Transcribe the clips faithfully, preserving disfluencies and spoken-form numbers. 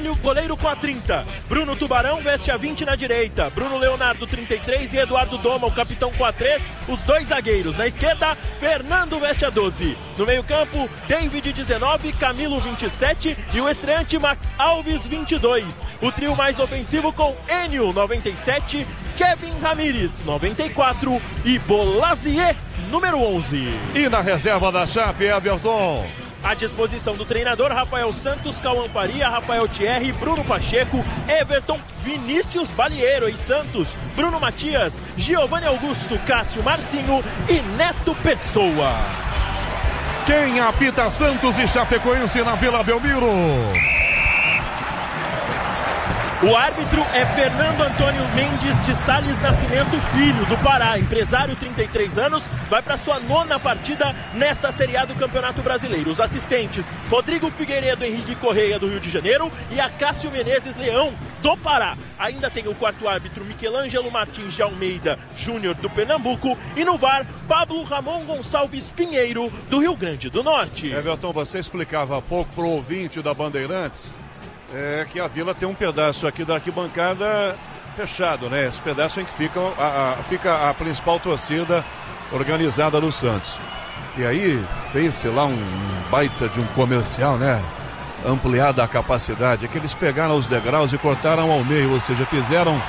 Carvalho, goleiro com a trinta. Bruno Tubarão veste a vinte na direita. Bruno Leonardo, trinta e três, e Eduardo Doma, o capitão, com a três. Os dois zagueiros. Na esquerda, Fernando veste a doze. No meio campo, David, dezenove, Camilo, vinte e sete e o estreante Max Alves, vinte e dois. O trio mais ofensivo com Enio, noventa e sete, Kevin Ramírez, noventa e quatro e Bolazier, número onze. E na reserva da Chape, Everton? À disposição do treinador, Rafael Santos, Cauã Faria, Rafael Thierry, Bruno Pacheco, Everton, Vinícius Balieiro e Santos, Bruno Matias, Giovanni Augusto, Cássio Marcinho e Neto Pessoa. Quem apita Santos e Chapecoense na Vila Belmiro? O árbitro é Fernando Antônio Mendes de Sales Nascimento Filho, do Pará, empresário, trinta e três anos, vai para sua nona partida nesta Série A do Campeonato Brasileiro. Os assistentes, Rodrigo Figueiredo, Henrique Correia, do Rio de Janeiro, e Acácio Menezes Leão, do Pará. Ainda tem o quarto árbitro, Michelangelo Martins de Almeida Júnior, do Pernambuco, e no V A R, Pablo Ramon Gonçalves Pinheiro, do Rio Grande do Norte. Everton, você explicava há pouco para o ouvinte da Bandeirantes É que a Vila tem um pedaço aqui da arquibancada fechado, né? Esse pedaço em que fica a, a, fica a principal torcida organizada do Santos. E aí fez-se lá um baita de um comercial, né? Ampliada a capacidade. É que eles pegaram os degraus e cortaram ao meio, ou seja, fizeram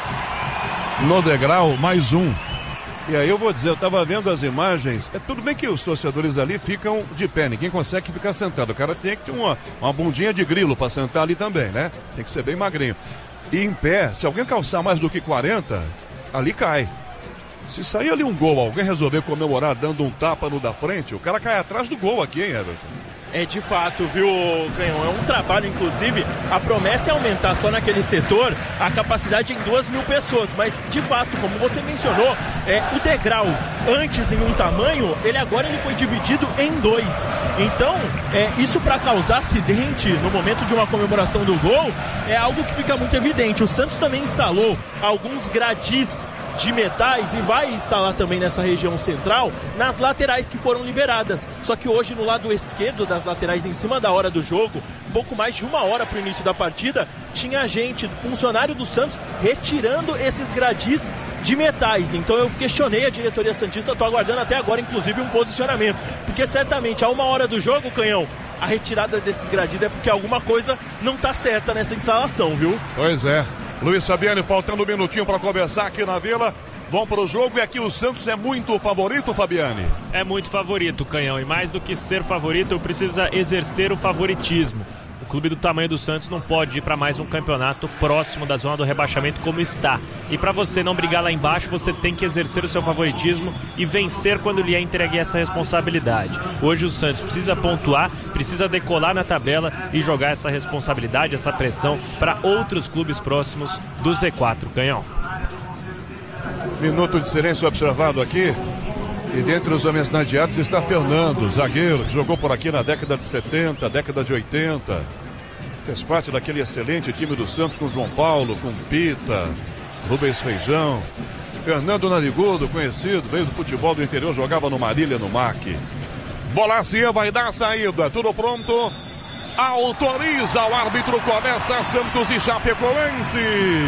no degrau mais um. E aí eu vou dizer, eu estava vendo as imagens, é tudo bem que os torcedores ali ficam de pé, ninguém consegue ficar sentado, o cara tem que ter uma, uma bundinha de grilo para sentar ali também, né? Tem que ser bem magrinho. E em pé, se alguém calçar mais do que quarenta, ali cai. Se sair ali um gol, alguém resolver comemorar dando um tapa no da frente, o cara cai atrás do gol aqui, hein, Everton? É, de fato, viu, Canhão? É um trabalho, inclusive, a promessa é aumentar só naquele setor a capacidade em duas mil pessoas, mas, de fato, como você mencionou, é, o degrau antes em um tamanho, ele agora ele foi dividido em dois. Então, é, isso para causar acidente no momento de uma comemoração do gol é algo que fica muito evidente. O Santos também instalou alguns gradis de metais e vai instalar também nessa região central, nas laterais que foram liberadas. Só que hoje no lado esquerdo das laterais, em cima da hora do jogo, pouco mais de uma hora para o início da partida, tinha gente, funcionário do Santos, retirando esses gradis de metais. Então eu questionei a diretoria santista, estou aguardando até agora inclusive um posicionamento, porque certamente a uma hora do jogo, Canhão, a retirada desses gradis é porque alguma coisa não está certa nessa instalação, viu? Pois é. Luiz Fabiano, faltando um minutinho para começar aqui na Vila. Vão para o jogo e aqui o Santos é muito favorito, Fabiane? É muito favorito, Canhão. E mais do que ser favorito, precisa exercer o favoritismo. O clube do tamanho do Santos não pode ir para mais um campeonato próximo da zona do rebaixamento como está. E para você não brigar lá embaixo, você tem que exercer o seu favoritismo e vencer quando lhe é entregue essa responsabilidade. Hoje o Santos precisa pontuar, precisa decolar na tabela e jogar essa responsabilidade, essa pressão para outros clubes próximos do Z quatro, Canhão. Minuto de silêncio observado aqui. E dentre os homenageados está Fernando, zagueiro, que jogou por aqui na década de setenta, década de oitenta. Fez parte daquele excelente time do Santos com João Paulo, com Pita, Rubens Feijão. Fernando Narigudo, conhecido, veio do futebol do interior, jogava no Marília, no M A C. Bolazier vai dar a saída, tudo pronto. Autoriza o árbitro, começa Santos e Chapecoense.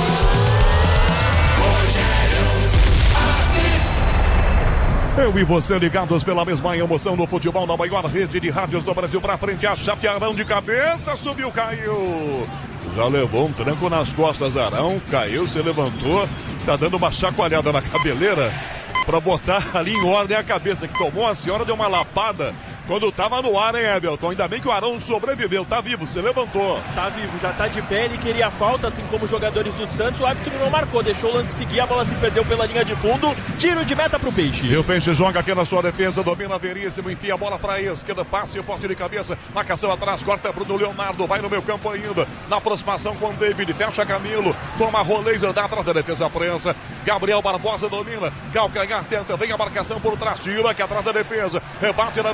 Eu e você ligados pela mesma emoção do futebol na maior rede de rádios do Brasil pra frente. A Chape, Arão de cabeça, subiu, caiu. Já levou um tranco nas costas, Arão, caiu, se levantou. Tá dando uma chacoalhada na cabeleira pra botar ali em ordem a cabeça, que tomou, a senhora deu uma lapada quando tava no ar, hein, Everton? Ainda bem que o Arão sobreviveu, tá vivo, se levantou. Tá vivo, já tá de pé, ele queria a falta, assim como os jogadores do Santos. O árbitro não marcou, deixou o lance seguir, a bola se perdeu pela linha de fundo. Tiro de meta pro Peixe. E o Peixe joga aqui na sua defesa, domina Veríssimo, enfia a bola pra esquerda, passe o porte de cabeça, marcação atrás, corta Bruno Leonardo, vai no meio campo ainda, na aproximação com o David, fecha Camilo, toma Roleiser, dá atrás da defesa, a prensa. Gabriel Barbosa domina, calcanhar tenta, vem a marcação por trás, tira aqui atrás da defesa, rebate na meia, volta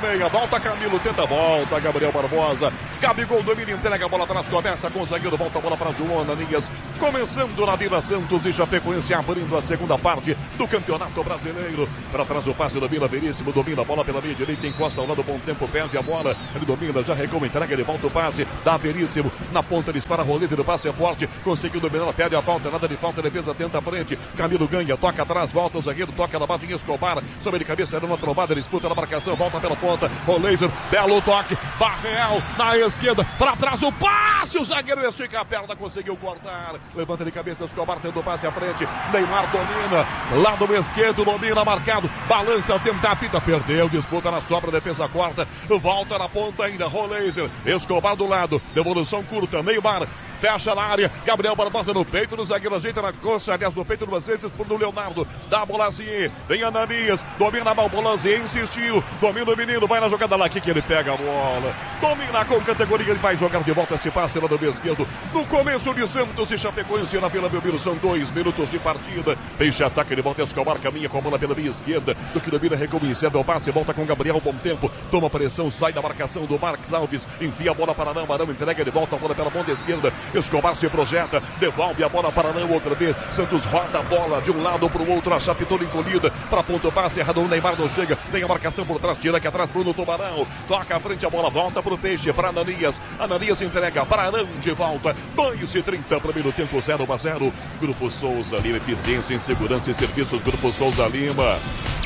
volta, Camilo tenta a volta, Gabriel Barbosa, Gabigol domina, entrega a bola atrás, começa com o zagueiro, volta a bola para João Ananias, começando na Vila Santos e Chapecoense abrindo a segunda parte do Campeonato Brasileiro. Para trás o passe, domina Veríssimo, domina a bola pela meia direita, encosta ao lado, bom tempo, perde a bola, ele domina, já recua, entrega, ele volta o passe, dá Veríssimo, na ponta ele dispara, roleta, o passe é forte, conseguiu dominar, perde a falta, nada de falta, defesa tenta a frente, Camilo ganha, toca atrás, volta o zagueiro, toca na base de Escobar, sobre de cabeça, era uma trombada, ele disputa na marcação, volta pela ponta, o laser, belo toque, Barreal na esquerda, para trás o passe, o zagueiro estica a perna, conseguiu cortar, levanta de cabeça, Escobar tendo o passe à frente, Neymar domina, lado esquerdo, domina, marcado, balança, tenta a fita, perdeu, disputa na sobra, defesa corta, volta na ponta ainda, Rolaser, Escobar do lado, devolução curta, Neymar, fecha na área, Gabriel Barbosa no peito do zagueiro, ajeita na coxa, aliás, no peito duas vezes por do Leonardo, dá a Bolazier, vem Ananias, domina a bola, Bolazier insistiu, domina o menino, vai na jogada lá, aqui que ele pega a bola, domina com categoria, ele vai jogar de volta esse passe lá do meio esquerdo, no começo de Santos e Chapecoense na Vila Belmiro, são dois minutos de partida, deixa ataque, ele volta a Escobar, caminha com a bola pela meia esquerda, do que domina, recomeça, o passe, volta com Gabriel, bom tempo, toma pressão, sai da marcação do Marcos Alves, enfia a bola para Arão, Arão entrega, ele volta a bola pela ponta esquerda, Escobar se projeta, devolve a bola para Arão outra vez, Santos roda a bola de um lado para o outro, a Chape toda encolhida, para ponto passe, errado, o Neymar não chega, tem a marcação por trás, tira aqui atrás, Bruno Tubarão, toca à frente, a bola volta para o Peixe, para Ananias, Ananias entrega para Arão de volta, dois e trinta, primeiro tempo, zero a zero, Grupo Souza Lima, eficiência em segurança e serviços, Grupo Souza Lima.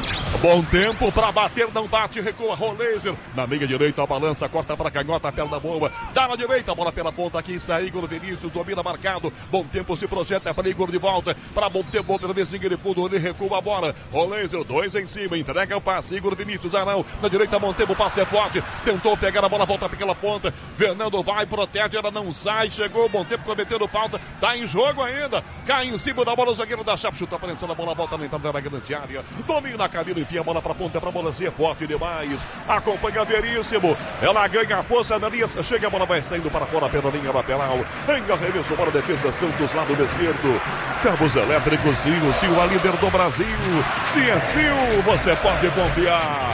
Bom tempo para bater, não bate, recua, Rolaser, na meia direita, a balança, corta para canhota, a perna boa, dá na direita, a bola pela ponta, aqui está Igor Vinícius, domina marcado, bom tempo se projeta para Igor de volta, para bom tempo, outra vez ninguém de fundo, ele recua a bola, Rolaser, dois em cima, entrega o passe, Igor Vinícius, Arão, na direita, bom tempo, passe é forte, tentou pegar a bola, volta pela ponta, Fernando vai, protege, ela não sai, chegou, bom tempo, cometendo falta, tá em jogo ainda, cai em cima da bola, o zagueiro da Chape, chuta prensando a bola, volta na entrada da grande área, domina Camilo, enfia a bola para ponta, para bola ser forte demais, acompanha Veríssimo, ela ganha a força, Ananias, chega a bola, vai saindo para fora pela linha lateral, em arremesso para a defesa, Santos, lado esquerdo, Cabos Elétricos, Sil, Sil, a líder do Brasil, se é Sil, você pode confiar.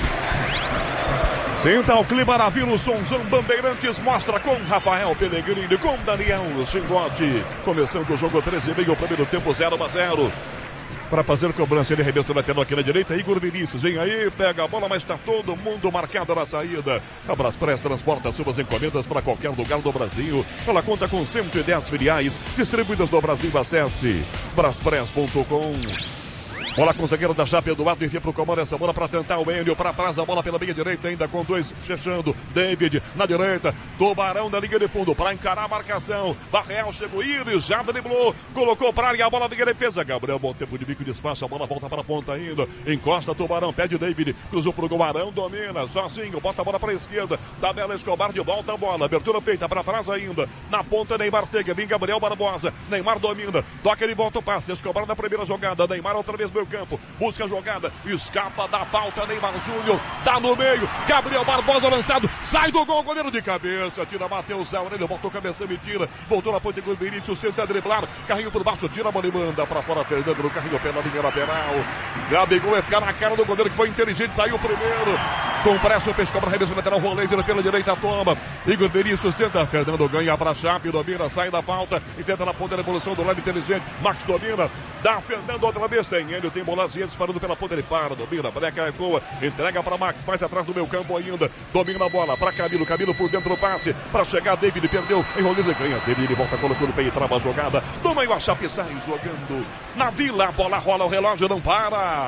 Sinta o clima na Vila, o Sonzão Bandeirantes mostra com Rafael Pellegrini, com Daniel Xingote, começando o jogo treze e meio, primeiro tempo, zero a zero. Para fazer cobrança, ele arremessa lateral aqui na direita, Igor Vinícius, vem aí, pega a bola, mas está todo mundo marcado na saída. A Braspress transporta suas encomendas para qualquer lugar do Brasil. Ela conta com cento e dez filiais distribuídas no Brasil. Acesse braspress ponto com. Bola com o zagueiro da Chape, Eduardo enfia pro comando essa bola para tentar o Enio, para trás a bola pela meia direita ainda com dois fechando, David na direita, Tubarão na linha de fundo para encarar a marcação, Barreal chegou, Iris já driblou, colocou para área a bola na defesa, Gabriel, bom tempo de bico de espaço, a bola volta para a ponta ainda, encosta Tubarão, pede David, cruzou pro gol, Arão domina, sozinho, bota a bola para a esquerda, tabela Escobar de volta a bola, abertura feita para trás ainda, na ponta Neymar chega, vem Gabriel Barbosa, Neymar domina, toca ele volta o passe, Escobar na primeira jogada, Neymar outra vez meio campo, busca a jogada, escapa da falta, Neymar Júnior, tá no meio, Gabriel Barbosa lançado, sai do gol, goleiro de cabeça, tira Matheus Aurélio, voltou cabeça e tira, voltou na ponta com o Vinícius, tenta driblar, carrinho por baixo, tira a bola e manda pra fora, Fernando no carrinho pela linha lateral, Gabigol vai ficar na cara do goleiro que foi inteligente, saiu primeiro, com pressa o Peixe cobra, arremesso lateral, Rolaser pela direita, toma, Igor Vinícius tenta, Fernando ganha pra Chape, domina, sai da falta, e tenta na ponta da evolução do lado inteligente, Max domina, dá Fernando outra vez, tem ele, tem Bolazier disparando pela ponta, ele para, domina, Breca ecoa, entrega para Max, mais atrás do meio campo ainda, domina a bola para Camilo, Camilo por dentro do passe, para chegar David, perdeu, em Rolaser ganha, David, ele volta colocando o pé e trava a jogada, do meio a Chape sai jogando, na Vila, a bola rola, o relógio não para.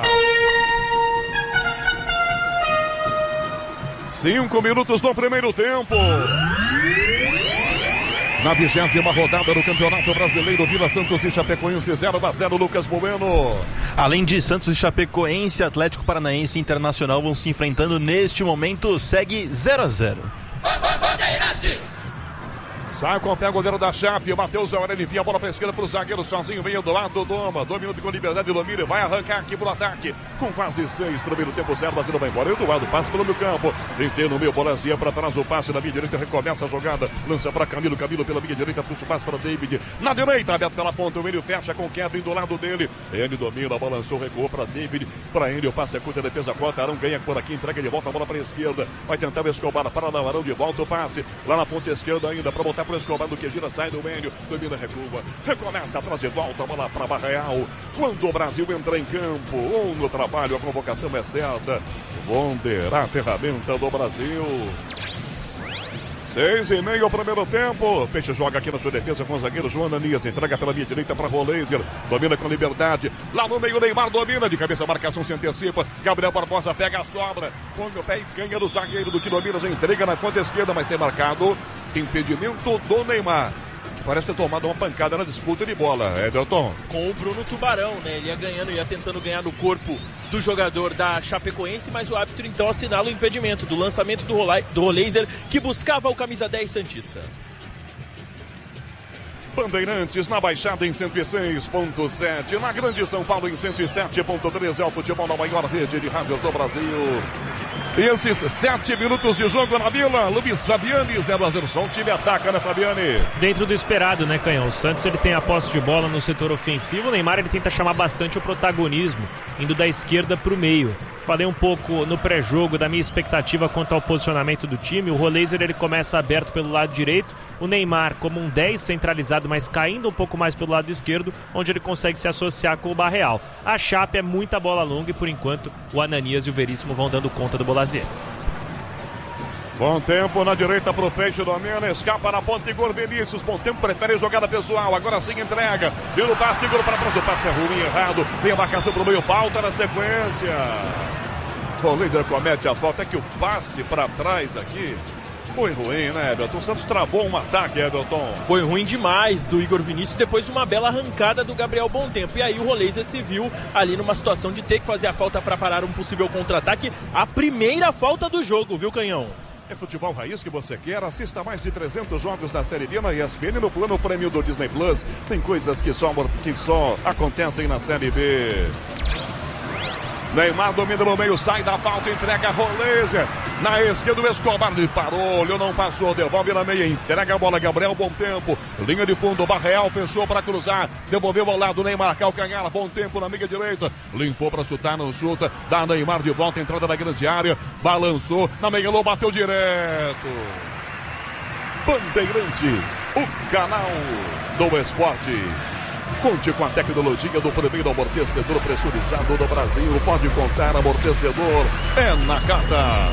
Cinco minutos no primeiro tempo. Na vigésima rodada do Campeonato Brasileiro, Vila Santos e Chapecoense, zero a zero, Lucas Bueno. Além de Santos e Chapecoense, Atlético Paranaense e Internacional vão se enfrentando neste momento, segue zero a zero. Sai com o pé, goleiro da Chape. Matheus Aurélio envia a bola para a esquerda para o zagueiro sozinho. Vem do lado do Doma. Dois minutos com liberdade. Domínio vai arrancar aqui pro ataque. Com quase seis. Primeiro tempo, zero. Brasil vai embora. Eduardo passa pelo meio campo. Vem no meio. Bolezinha para trás. O passe na minha direita. Recomeça a jogada. Lança para Camilo. Camilo pela minha direita. Puxa o passe para David. Na direita. Aberto pela ponta. O Enio fecha com Kevin do lado dele. Enio domina. Balançou. Recuou para David. Para Enio. O passe é curta. Defesa corta. Arão ganha por aqui. Entrega de volta a bola para a esquerda. Vai tentar o Escobar. Para o Arão de volta. O passe lá na ponta esquerda ainda. Para botar para o Escobar do que gira. Sai do Enio. Domina. Recua. Recomeça atrás de volta. A bola para Barreal. Quando o Brasil entra em campo ou no trabalho, a convocação é certa. Vonderá, a ferramenta do Brasil. Seis e meio, primeiro tempo. Peixe joga aqui na sua defesa com o zagueiro João Ananias. Entrega pela minha direita para Roleiser. Domina com liberdade. Lá no meio, Neymar domina. De cabeça, a marcação se antecipa. Gabriel Barbosa pega a sobra. Põe o pé e ganha do zagueiro do que domina. Já entrega na ponta esquerda, mas tem marcado impedimento do Neymar. Parece ter tomado uma pancada na disputa de bola, Everton. Com o Bruno Tubarão, né? Ele ia ganhando, ia tentando ganhar no corpo do jogador da Chapecoense, mas o árbitro então assinala o impedimento do lançamento do, Rola... do Roleiser, que buscava o camisa dez santista. Bandeirantes na Baixada em cento e seis ponto sete, na Grande São Paulo em cento e sete ponto três, é o futebol da maior rede de rádios do Brasil. Esses sete minutos de jogo na Vila. Luiz Fabiani, zero a zero. Só o time ataca, né, Fabiani? Dentro do esperado, né, Canhão? O Santos ele tem a posse de bola no setor ofensivo. O Neymar ele tenta chamar bastante o protagonismo, indo da esquerda para o meio. Falei um pouco no pré-jogo da minha expectativa quanto ao posicionamento do time. O Roleiser ele começa aberto pelo lado direito. O Neymar como um dez centralizado, mas caindo um pouco mais pelo lado esquerdo, onde ele consegue se associar com o Barreal. A Chape é muita bola longa e por enquanto o Ananias e o Veríssimo vão dando conta do Bolazier. Bom tempo na direita pro Peixe, domina, escapa na ponta, Igor Vinícius. Bom tempo, prefere jogada pessoal, agora sim entrega. Vira o passe, segura para trás, o passe é ruim, errado. Tem a marcação pro meio, falta na sequência. O Laser comete a falta, é que o passe para trás aqui foi ruim, né, Everton? O Santos travou um ataque, Everton. Foi ruim demais do Igor Vinícius, depois de uma bela arrancada do Gabriel Bontempo. E aí o Roleiser se viu ali numa situação de ter que fazer a falta para parar um possível contra-ataque. A primeira falta do jogo, viu, Canhão? É futebol raiz que você quer? Assista mais de trezentos jogos da Série B na E S P N no plano prêmio do Disney Plus. Tem coisas que só, que só acontecem na Série B. Neymar domina no meio, sai da falta, entrega a Roleiser. Na esquerda o Escobar, ele parou, olhou, não passou, devolve na meia, entrega a bola, Gabriel, bom tempo. Linha de fundo, Barreal fechou para cruzar, devolveu ao lado, Neymar, calcanhar, bom tempo na meia direita. Limpou para chutar, não chuta, dá Neymar de volta, entrada na grande área, balançou, na meia lô, bateu direto. Bandeirantes, o canal do esporte. Conte com a tecnologia do primeiro amortecedor pressurizado do Brasil. Pode contar, amortecedor é na Cata.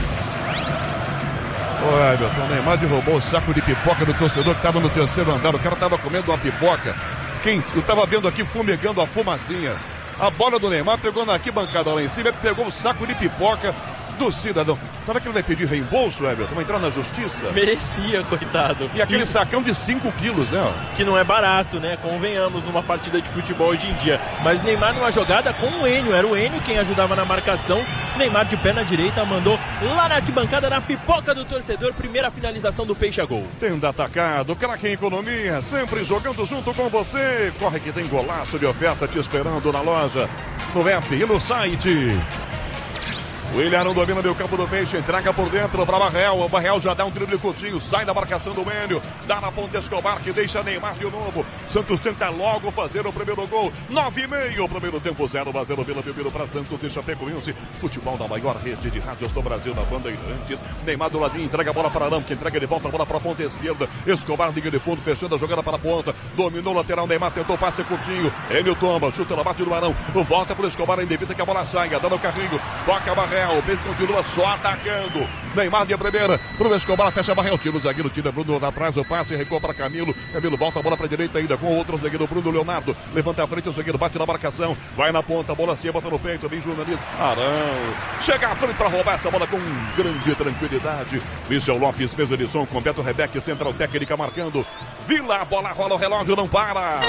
Ô, Everton, o Neymar derrubou o saco de pipoca do torcedor que estava no terceiro andar. O cara estava comendo uma pipoca. Quem, eu estava vendo aqui fumegando a fumacinha. A bola do Neymar pegou na arquibancada lá em cima, pegou o saco de pipoca do cidadão. Será que ele vai pedir reembolso, Everton? Vai entrar na justiça? Merecia, coitado. E aquele e... sacão de cinco quilos, né? Que não é barato, né? Convenhamos, numa partida de futebol hoje em dia. Mas o Neymar numa jogada com o Enio. Era o Enio quem ajudava na marcação. Neymar de pé na direita mandou lá na arquibancada, na pipoca do torcedor. Primeira finalização do Peixe a gol. Tenda Atacado, craque em economia, sempre jogando junto com você. Corre que tem golaço de oferta te esperando na loja, no app e no site. William não domina meio campo do Peixe, entrega por dentro para Barreal. O Barreal já dá um drible curtinho, sai da marcação do Enio, dá na ponta Escobar que deixa Neymar de novo. Santos tenta logo fazer o primeiro gol. Nove e meio, primeiro tempo, zero a zero Vila Belmiro para Santos e Chapecoense. Futebol da maior rede de rádios do Brasil na Bandeirantes. Neymar do ladinho, entrega a bola para Arão, que entrega de volta a bola para a ponta esquerda. Escobar liga de fundo, fechando a jogada para a ponta. Dominou o lateral, Neymar tentou passe curtinho. Enio toma, chuta na bate do Arão. Volta para o Escobar, ainda evita que a bola saia, dando o carrinho, toca a Barreal. O Peixe continua só atacando. Neymar de primeira pro Escobar, fecha a Barreal, tira o zagueiro, tira Bruno lá atrás, o passe, recua para Camilo. Camilo volta a bola para a direita ainda com outro zagueiro, Bruno Leonardo. Levanta a frente, o zagueiro bate na marcação, vai na ponta, a bola se bota no peito, vem jornalista. Arão chega à frente para roubar essa bola com grande tranquilidade. Michel Lopes, mesa de som com Beto Rebeck, central técnica marcando. Vila, a bola rola, o relógio não para.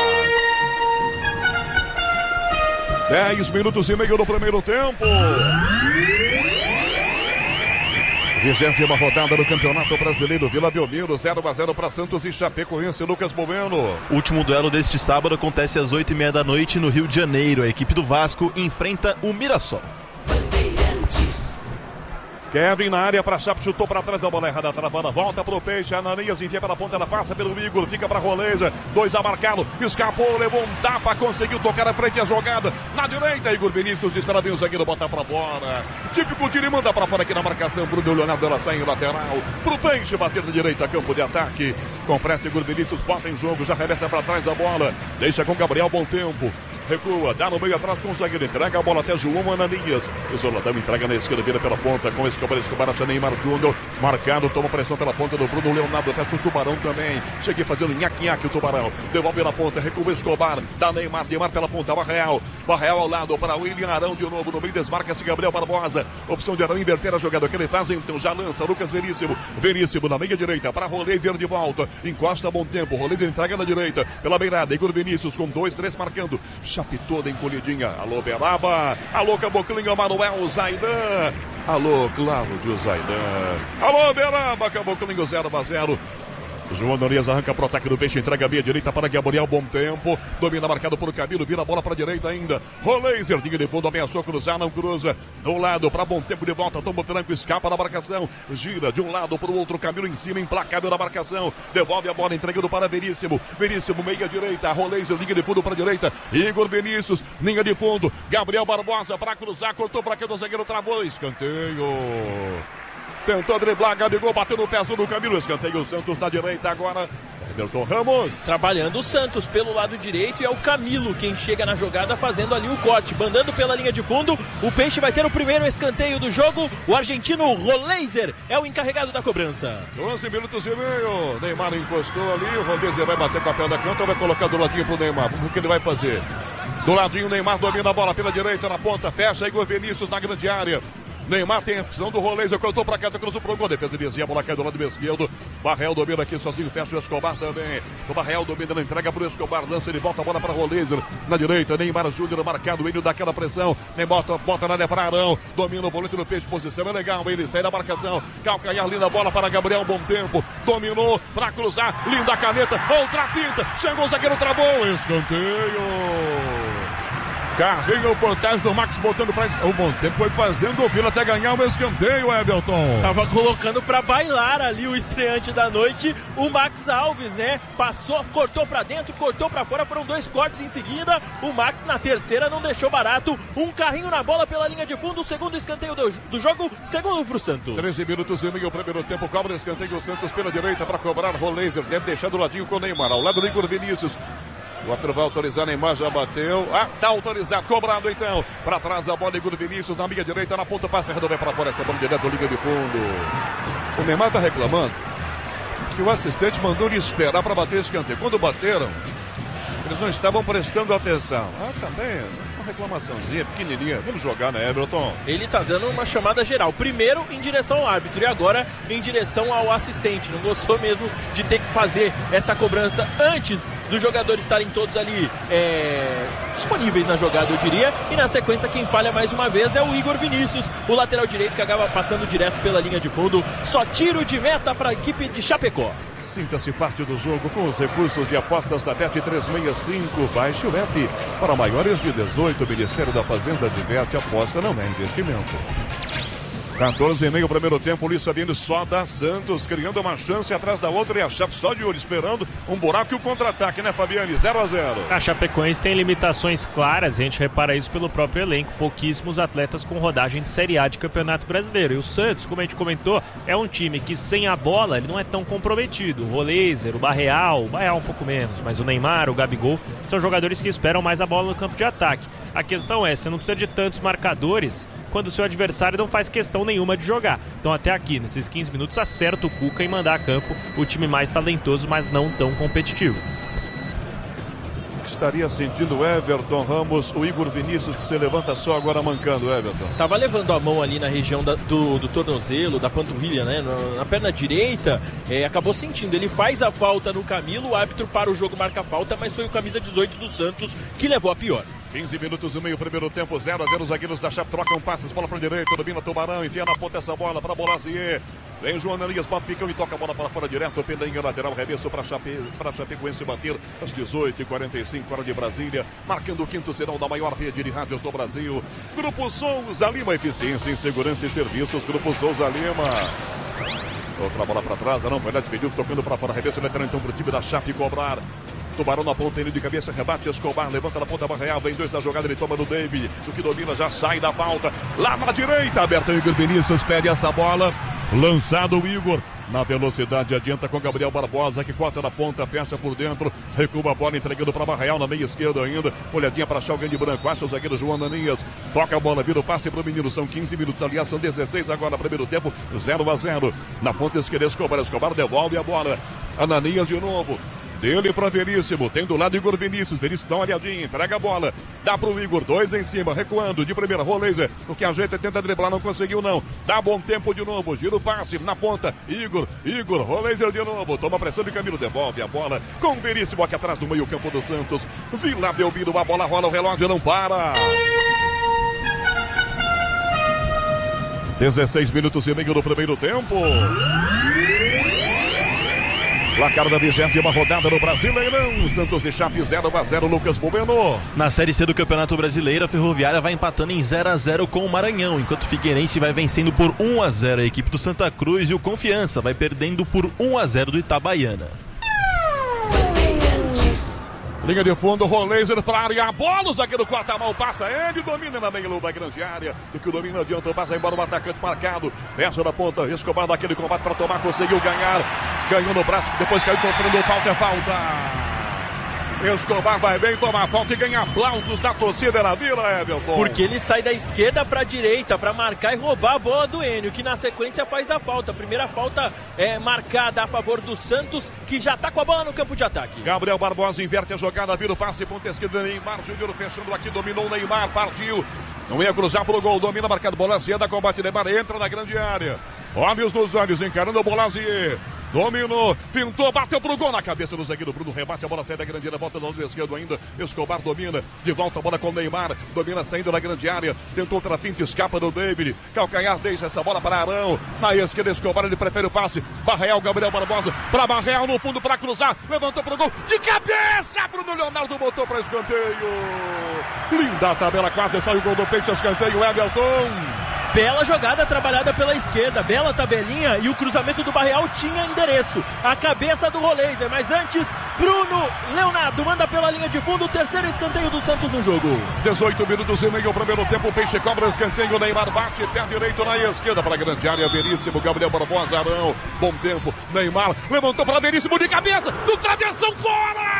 Dez minutos e meio do primeiro tempo. Vigésima rodada do Campeonato Brasileiro. Vila Belmiro, zero a zero para Santos e Chapecoense. Lucas Bueno. O último duelo deste sábado acontece às oito e meia da noite no Rio de Janeiro. A equipe do Vasco enfrenta o Mirassol. Kevin na área para Chape, chutou para trás da bola errada, travada, volta pro Peixe, Ananias envia pela ponta, ela passa pelo Igor, fica para Roleza, dois a marcá-lo, escapou, levou um tapa, conseguiu tocar à frente a jogada, na direita, Igor Vinícius, espera bem o zagueiro, bota para fora, típico tiro e manda para fora aqui na marcação, Bruno Leonardo, ela sai em lateral, pro Peixe, bater na direita, campo de ataque, com pressa, Igor Vinícius, bota em jogo, já revesta para trás a bola, deixa com Gabriel, bom tempo. Recua, dá no meio atrás, consegue, entrega a bola até João Ananias. Isoladão, entrega na esquerda, vira pela ponta com Escobar, Escobar, acha Neymar Júnior. Marcado, toma pressão pela ponta do Bruno Leonardo, fecha o Tubarão também. Cheguei fazendo nhaque-nhaque o Tubarão. Devolve na ponta, recua Escobar, dá Neymar, Neymar pela ponta, Barreal. Barreal ao lado para William Arão de novo, no meio desmarca-se Gabriel Barbosa. Opção de Arão inverter a jogada que ele faz, então já lança Lucas Veríssimo. Veríssimo na meia direita para Roleiser de volta. Encosta bom tempo, Roleiser entrega na direita, pela beirada, Igor Vinícius com dois, três marcando. Chape toda encolhida. Alô, Beraba. Alô, Caboclinho, Manuel Zaidan. Alô, Cláudio Zaidan. Alô, Beraba, Caboclinho, zero a zero. João Ananias arranca pro ataque do Peixe, entrega a meia direita para Gabriel, bom tempo. Domina marcado por Camilo, vira a bola para a direita ainda. Roleiser, linha de fundo, ameaçou cruzar, não cruza. Do lado para bom tempo de volta, toma o tranco, escapa da marcação. Gira de um lado para o outro, Camilo em cima, implacável na marcação. Devolve a bola, entregando para Veríssimo. Veríssimo, meia direita. Roleiser, linha de fundo para a direita. Igor Vinícius, linha de fundo. Gabriel Barbosa para cruzar, cortou para aqui do zagueiro, travou, escanteio. Tentou driblar, Gabigol, bateu no pezinho do Camilo, escanteio, o Santos na direita agora. Everton Ramos. Trabalhando o Santos pelo lado direito e é o Camilo quem chega na jogada fazendo ali o corte, mandando pela linha de fundo. O Peixe vai ter o primeiro escanteio do jogo. O argentino Roleiser é o encarregado da cobrança. doze minutos e meio. Neymar encostou ali, o Roleiser vai bater com a perna canto, vai colocar do ladinho pro Neymar. O que ele vai fazer? Do ladinho, Neymar domina a bola pela direita, na ponta, fecha Igor Vinícius na grande área. Neymar tem a opção do Roleiser, cortou pra cá, cruzou pro gol, defesa desvia, a bola cai do lado esquerdo. Barreal domina aqui sozinho, fecha o Escobar também. O Barreal domina, não entrega pro Escobar, lança, ele bota a bola pra Roleiser. Na direita, Neymar Júnior marcado, ele dá aquela pressão. Neymar bota, bota na área para Arão, domina o boleto do Peixe, posição é legal, ele sai da marcação. Calcanhar, linda bola para Gabriel, bom tempo. Dominou pra cruzar, linda caneta, outra tinta, chegou o zagueiro, travou, escanteio. Carrinho, vantagem do Max botando pra... O bom tempo foi fazendo o Vila até ganhar o escanteio, Everton. Tava colocando pra bailar ali o estreante da noite, o Max Alves, né? Passou, cortou pra dentro, cortou pra fora, foram dois cortes em seguida. O Max na terceira não deixou barato. Um carrinho na bola pela linha de fundo, o segundo escanteio do, do jogo, segundo pro Santos. treze minutos e meio, o primeiro tempo, cobra escanteio, o Santos pela direita pra cobrar. Roleiser deve deixar do ladinho com o Neymar, ao lado do Igor Vinícius. O outro vai autorizar, Neymar já bateu. Ah, tá autorizado, cobrado então. Pra trás a bola, Igor Vinícius na minha direita, na ponta, passa, vai pra fora essa bola direto, liga de fundo. O Neymar tá reclamando que o assistente mandou ele esperar pra bater escanteio. Quando bateram, eles não estavam prestando atenção. Ah, também, uma reclamaçãozinha pequenininha. Vamos jogar, né, Everton? Ele tá dando uma chamada geral. Primeiro em direção ao árbitro e agora em direção ao assistente. Não gostou mesmo de ter que fazer essa cobrança antes dos jogadores estarem todos ali é, disponíveis na jogada, eu diria. E na sequência quem falha mais uma vez é o Igor Vinícius, o lateral direito que acaba passando direto pela linha de fundo. Só tiro de meta para a equipe de Chapecó. Sinta-se parte do jogo com os recursos de apostas da Bet trezentos e sessenta e cinco. Baixe o app. Para maiores de dezoito, o Ministério da Fazenda adverte, aposta não é investimento. quatorze e meio, primeiro tempo, Luiz Sabino só dá Santos, criando uma chance atrás da outra e a Chape só de olho, esperando um buraco e o contra-ataque, né, Fabiane? zero a zero. A Chapecoense tem limitações claras, a gente repara isso pelo próprio elenco, pouquíssimos atletas com rodagem de Série A de Campeonato Brasileiro. E o Santos, como a gente comentou, é um time que sem a bola ele não é tão comprometido. O Roleiser, o Barreal, o Barreal um pouco menos, mas o Neymar, o Gabigol, são jogadores que esperam mais a bola no campo de ataque. A questão é, você não precisa de tantos marcadores quando o seu adversário não faz questão nenhuma de jogar. Então até aqui, nesses quinze minutos, acerta o Cuca em mandar a campo o time mais talentoso, mas não tão competitivo. que estaria sentindo o Everton Ramos, o Igor Vinícius, que se levanta só agora mancando, Everton. Tava levando a mão ali na região da, do, do tornozelo, da panturrilha, né? Na, na perna direita, é, acabou sentindo. Ele faz a falta no Camilo, o árbitro para o jogo, marca a falta, mas foi o camisa dezoito do Santos que levou a pior. quinze minutos e meio, primeiro tempo, zero a zero, os zagueiros da Chape trocam passes, bola para a direita, domina Tubarão, enfia na ponta essa bola para Bolazier. Vem João Ananias, picão e toca a bola para fora direto, pendanha lateral, reverso para Chape, para Chapecoense bater às dezoito e quarenta e cinco, hora de Brasília, marcando o quinto sinal da maior rede de rádios do Brasil. Grupo Souza Lima, eficiência em segurança e serviços, Grupo Souza Lima. Outra bola para trás, não foi lá, pediu, tocando para fora, reverso lateral então para o time da Chape cobrar. Tubarão na ponta, ele de cabeça, rebate, Escobar, levanta na ponta, Barreal, vem dois da jogada, ele toma no David, o que domina já sai da falta, lá na direita, aberta, Igor Vinícius pede essa bola, lançado o Igor, na velocidade, adianta com Gabriel Barbosa, que corta na ponta, fecha por dentro, recua a bola, entregando para Barreal, na meia esquerda ainda, olhadinha para achar alguém de branco, acha o zagueiro João Ananias, toca a bola, vira o passe para o menino, são quinze minutos, aliás, são dezesseis agora, primeiro tempo, zero a zero, na ponta esquerda, Escobar, Escobar devolve a bola, Ananias de novo, dele para Veríssimo, tem do lado Igor Vinícius, Veríssimo dá uma olhadinha, entrega a bola, dá pro Igor, dois em cima, recuando, de primeira, Roleiser, o que ajeita, tenta driblar, não conseguiu não, dá bom tempo de novo, gira o passe, na ponta, Igor, Igor, Roleiser de novo, toma pressão de Camilo, devolve a bola, com Veríssimo aqui atrás do meio campo do Santos, Vila Belmiro, a bola rola, o relógio não para. dezesseis minutos e meio do primeiro tempo. Placar da vigésima rodada no Brasileirão. Santos e Chape zero a zero, Lucas Bubeno. Na Série C do Campeonato Brasileiro, a Ferroviária vai empatando em zero a zero com o Maranhão, enquanto o Figueirense vai vencendo por um a zero a equipe do Santa Cruz e o Confiança vai perdendo por um a zero do Itabaiana. Linha de fundo, Roleiser para a área, a bola, o zagueiro corta a mão, passa ele, domina na meia luva, grande área, do que domina adianta, passa embora o atacante marcado, fecha da ponta, Escobar daquele combate para tomar, conseguiu ganhar, ganhou no braço, depois caiu sofrendo falta, é falta. Escobar vai bem, toma a falta e ganha aplausos da torcida da Vila, Everton. Porque ele sai da esquerda para a direita para marcar e roubar a bola do Enio, que na sequência faz a falta. Primeira falta é marcada a favor do Santos, que já está com a bola no campo de ataque. Gabriel Barbosa inverte a jogada, vira o passe, ponta esquerda, Neymar Júnior fechando aqui, dominou o Neymar, partiu. Não ia cruzar pro gol, domina, marcado, Bolazier, combate Neymar, entra na grande área. Olhos nos olhos, encarando o Bolazier. Dominou, fintou, bateu pro gol na cabeça do zagueiro Bruno, rebate, a bola sai da grande área, volta do lado esquerdo ainda, Escobar domina, de volta a bola com o Neymar, domina saindo da grande área, tentou outra finta, escapa do David, calcanhar deixa essa bola para Arão, na esquerda Escobar, ele prefere o passe, Barreal, Gabriel Barbosa, para Barreal no fundo para cruzar, levantou pro gol, de cabeça, Bruno Leonardo botou para escanteio, linda a tabela, quase saiu o gol do peito, escanteio, Everton. Bela jogada trabalhada pela esquerda, bela tabelinha e o cruzamento do Barreal tinha endereço. A cabeça do Roleiser, mas antes, Bruno Leonardo manda pela linha de fundo o terceiro escanteio do Santos no jogo. dezoito minutos e meio, primeiro tempo, o Peixe cobra escanteio, Neymar bate, pé direito na esquerda para a grande área, Veríssimo, Gabriel Barbosa, Arão, bom tempo, Neymar, levantou para Veríssimo de cabeça, do travessão fora!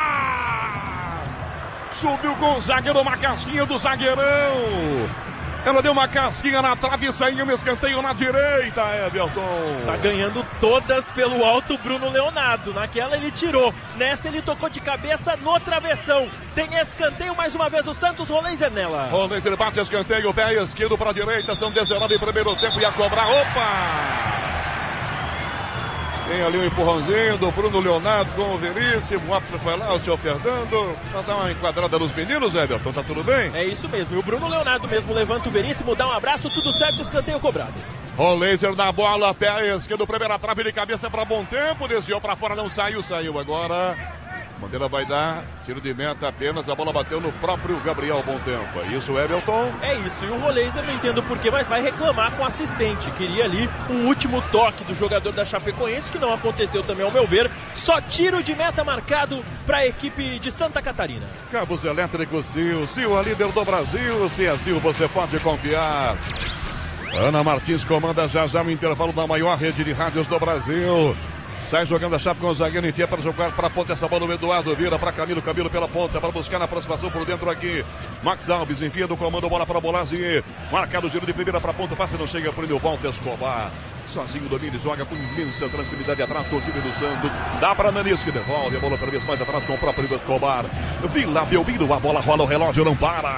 Subiu com o zagueiro, uma casquinha do zagueirão. Ela deu uma casquinha na trave e saiu um escanteio na direita, Everton. Tá ganhando todas pelo alto Bruno Leonardo. Naquela ele tirou, nessa ele tocou de cabeça no travessão. Tem escanteio mais uma vez o Santos, Roleiser nela. Roleiser bate escanteio, pé esquerdo para a direita, são dezenove em primeiro tempo e a cobrar, opa! Tem ali um empurrãozinho do Bruno Leonardo com o Veríssimo. O árbitro foi lá, o senhor Fernando, para dar uma enquadrada nos meninos, Everton. Tá tudo bem? É isso mesmo. E o Bruno Leonardo mesmo levanta o Veríssimo, dá um abraço, tudo certo, escanteio cobrado. Roleiser na bola, pé esquerdo, primeira trave de cabeça para bom tempo. Desviou para fora, não saiu, saiu agora. Bandeira vai dar, tiro de meta apenas, a bola bateu no próprio Gabriel Bom Tempo. É isso, Everton? É isso, e o Roleiser não entendo porquê, mas vai reclamar com o assistente. Queria ali um último toque do jogador da Chapecoense, que não aconteceu também ao meu ver. Só tiro de meta marcado para a equipe de Santa Catarina. Cabos elétricos Sil, Sil, a líder do Brasil. Se é Sil, você pode confiar. Ana Martins comanda já já o intervalo da maior rede de rádios do Brasil. Sai jogando a Chape com o zagueiro, enfia para jogar para a ponta essa bola, o Eduardo vira para Camilo, Camilo pela ponta, para buscar na aproximação por dentro aqui. Max Alves enfia do comando, bola para Bolazier. Marcado o giro de primeira para a ponta, passe não chega para o Walter Escobar. sozinho, domina e joga com imensa tranquilidade atrás do time do Santos. Dá para Nanis, que devolve a bola outra vez mais atrás com o próprio Escobar. Vila Belmiro, a bola rola, o relógio não para.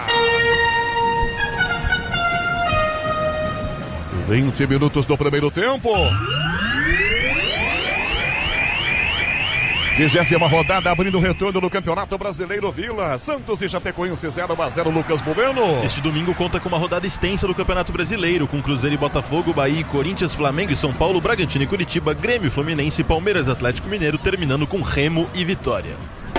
vinte minutos do primeiro tempo. Vigésima rodada abrindo o retorno no Campeonato Brasileiro. Vila, Santos e Chapecoense zero a zero. Lucas Bubeno. Este domingo conta com uma rodada extensa do Campeonato Brasileiro, com Cruzeiro e Botafogo, Bahia, Corinthians, Flamengo e São Paulo, Bragantino e Curitiba, Grêmio, Fluminense, Palmeiras, Atlético Mineiro, terminando com Remo e Vitória.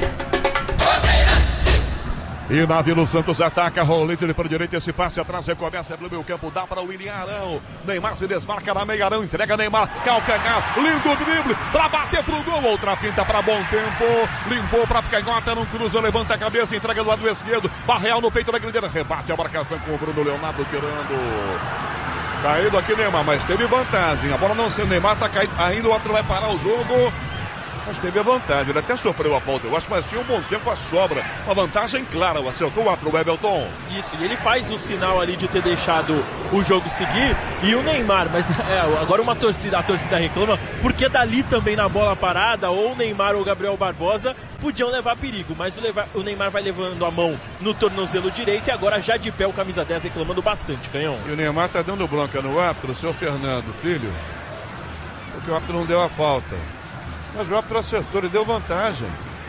E na Vila Santos ataca, rolete ele para a direita, esse passe atrás, recomeça pelo meio campo, dá para o William Arão. Neymar se desmarca na meia, Arão entrega Neymar, calcanhar, lindo drible, para bater pro gol, outra pinta para bom tempo, limpou para canhota, não cruza, levanta a cabeça, entrega do lado esquerdo, Barreal no peito da grandeira, rebate a marcação com o Bruno Leonardo tirando. Caído aqui Neymar, mas teve vantagem, a bola não sendo Neymar, tá caído, ainda o outro vai parar o jogo. Mas teve a vantagem, ele até sofreu a falta, eu acho, mas tinha um bom tempo a sobra. Uma vantagem clara, acertou o outro, o Everton. Isso, e ele faz o sinal ali de ter deixado o jogo seguir. E o Neymar, mas é, agora uma torcida, a torcida reclama, porque dali também na bola parada, ou o Neymar ou o Gabriel Barbosa podiam levar perigo. Mas o, levar, o Neymar vai levando a mão no tornozelo direito e agora já de pé o camisa dez reclamando bastante, Canhão. E o Neymar tá dando bronca no árbitro, seu Fernando, filho, porque o árbitro não deu a falta. Mas o árbitro acertou, ele deu vantagem.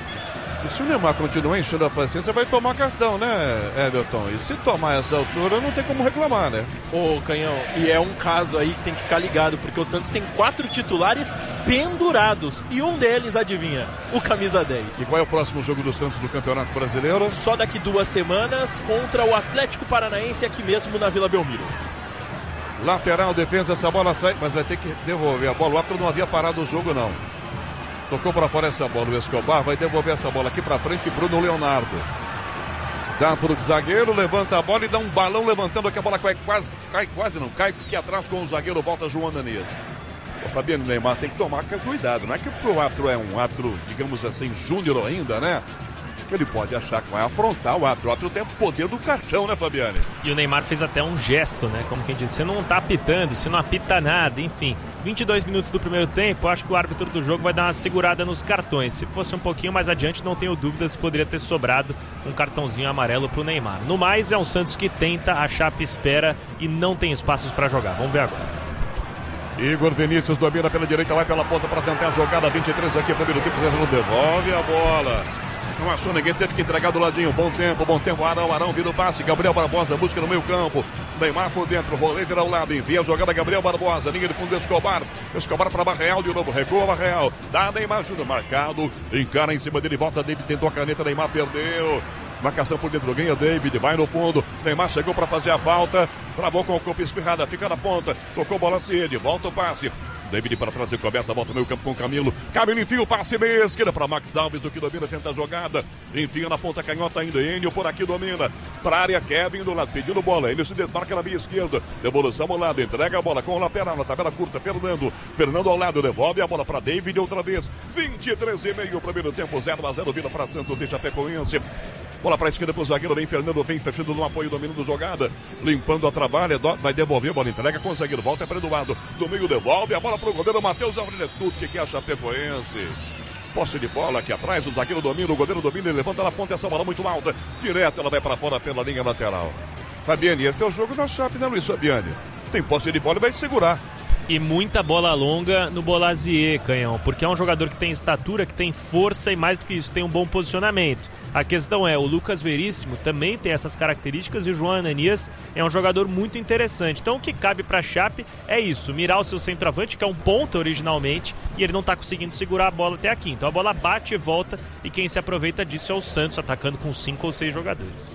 E se o Neymar continuar enchendo a paciência, vai tomar cartão, né, Everton? E se tomar essa altura, não tem como reclamar, né? Ô, Canhão, e é um caso aí que tem que ficar ligado, porque o Santos tem quatro titulares pendurados. E um deles, adivinha, o camisa dez. E qual é o próximo jogo do Santos do Campeonato Brasileiro? Só daqui duas semanas, contra o Atlético Paranaense, aqui mesmo na Vila Belmiro. Lateral, defesa, essa bola sai, mas vai ter que devolver a bola. O árbitro não havia parado o jogo, não. Tocou para fora essa bola, o Escobar vai devolver essa bola aqui para frente, Bruno Leonardo. Dá para o zagueiro, levanta a bola e dá um balão levantando, que a bola cai quase, cai quase não cai, porque atrás com o zagueiro volta João Ananias. O Fabiano Neymar tem que tomar cuidado, não é que o árbitro é um árbitro, digamos assim, júnior ainda, né? Ele pode achar que vai afrontar o árbitro. O árbitro tem o poder do cartão, né, Fabiane? E o Neymar fez até um gesto, né? Como quem disse, você não tá apitando, você não apita nada, enfim. vinte e dois minutos do primeiro tempo, acho que o árbitro do jogo vai dar uma segurada nos cartões. Se fosse um pouquinho mais adiante, não tenho dúvidas, poderia ter sobrado um cartãozinho amarelo pro Neymar. No mais, é um Santos que tenta, a Chape espera e não tem espaços para jogar. Vamos ver agora. Igor Vinícius domina pela direita, vai pela ponta para tentar a jogada. vinte e três aqui, primeiro tempo, devolve a bola. Não achou ninguém, teve que entregar do ladinho. Bom tempo, bom tempo. Arão, Arão vira o passe. Gabriel Barbosa busca no meio campo. Neymar por dentro, rolete ao lado. Envia a jogada Gabriel Barbosa. Linha de fundo Escobar. Escobar para Barreal de novo. Recua Barreal. Dá Neymar, ajuda marcado. Encara em cima dele, volta David. Tentou a caneta. Neymar perdeu. Marcação por dentro, ganha David, vai no fundo. Neymar chegou para fazer a falta. Travou com o corpo espirrada, fica na ponta. Tocou bola sede, volta o passe. David para trás e começa, volta no meio campo com Camilo. Camilo enfia o passe meia esquerda para Max Alves, do que domina, tenta a jogada. Enfia na ponta canhota ainda. Enio por aqui domina. Para a área, Kevin do lado, pedindo bola. Enio se desmarca na meia esquerda. Devolução ao lado, entrega a bola com o lateral na tabela curta. Fernando. Fernando ao lado, devolve a bola para David outra vez. vinte e três e meio, primeiro tempo, zero a zero. Vila para Santos e Chapecoense. Bola para a esquerda para o zagueiro, vem Fernando, vem fechando no apoio, dominando jogada, limpando a trabalha, vai devolver, a bola entrega com o zagueiro, volta para Eduardo, do meio devolve, a bola para o goleiro Matheus Aurélio, é tudo que é a Chapecoense. Posse de bola aqui atrás, o zagueiro domina, o goleiro domina, ele levanta na ponta, essa bola muito alta, direto, ela vai para fora pela linha lateral. Fabiane, esse é o jogo da Chape, né, Luiz Fabiane? Tem posse de bola e vai segurar. E muita bola longa no Bolazier, Canhão, porque é um jogador que tem estatura, que tem força e mais do que isso, tem um bom posicionamento. A questão é, o Lucas Veríssimo também tem essas características e o João Ananias é um jogador muito interessante. Então o que cabe para a Chape é isso, mirar o seu centroavante, que é um ponta originalmente, e ele não está conseguindo segurar a bola até aqui. Então a bola bate e volta e quem se aproveita disso é o Santos, atacando com cinco ou seis jogadores.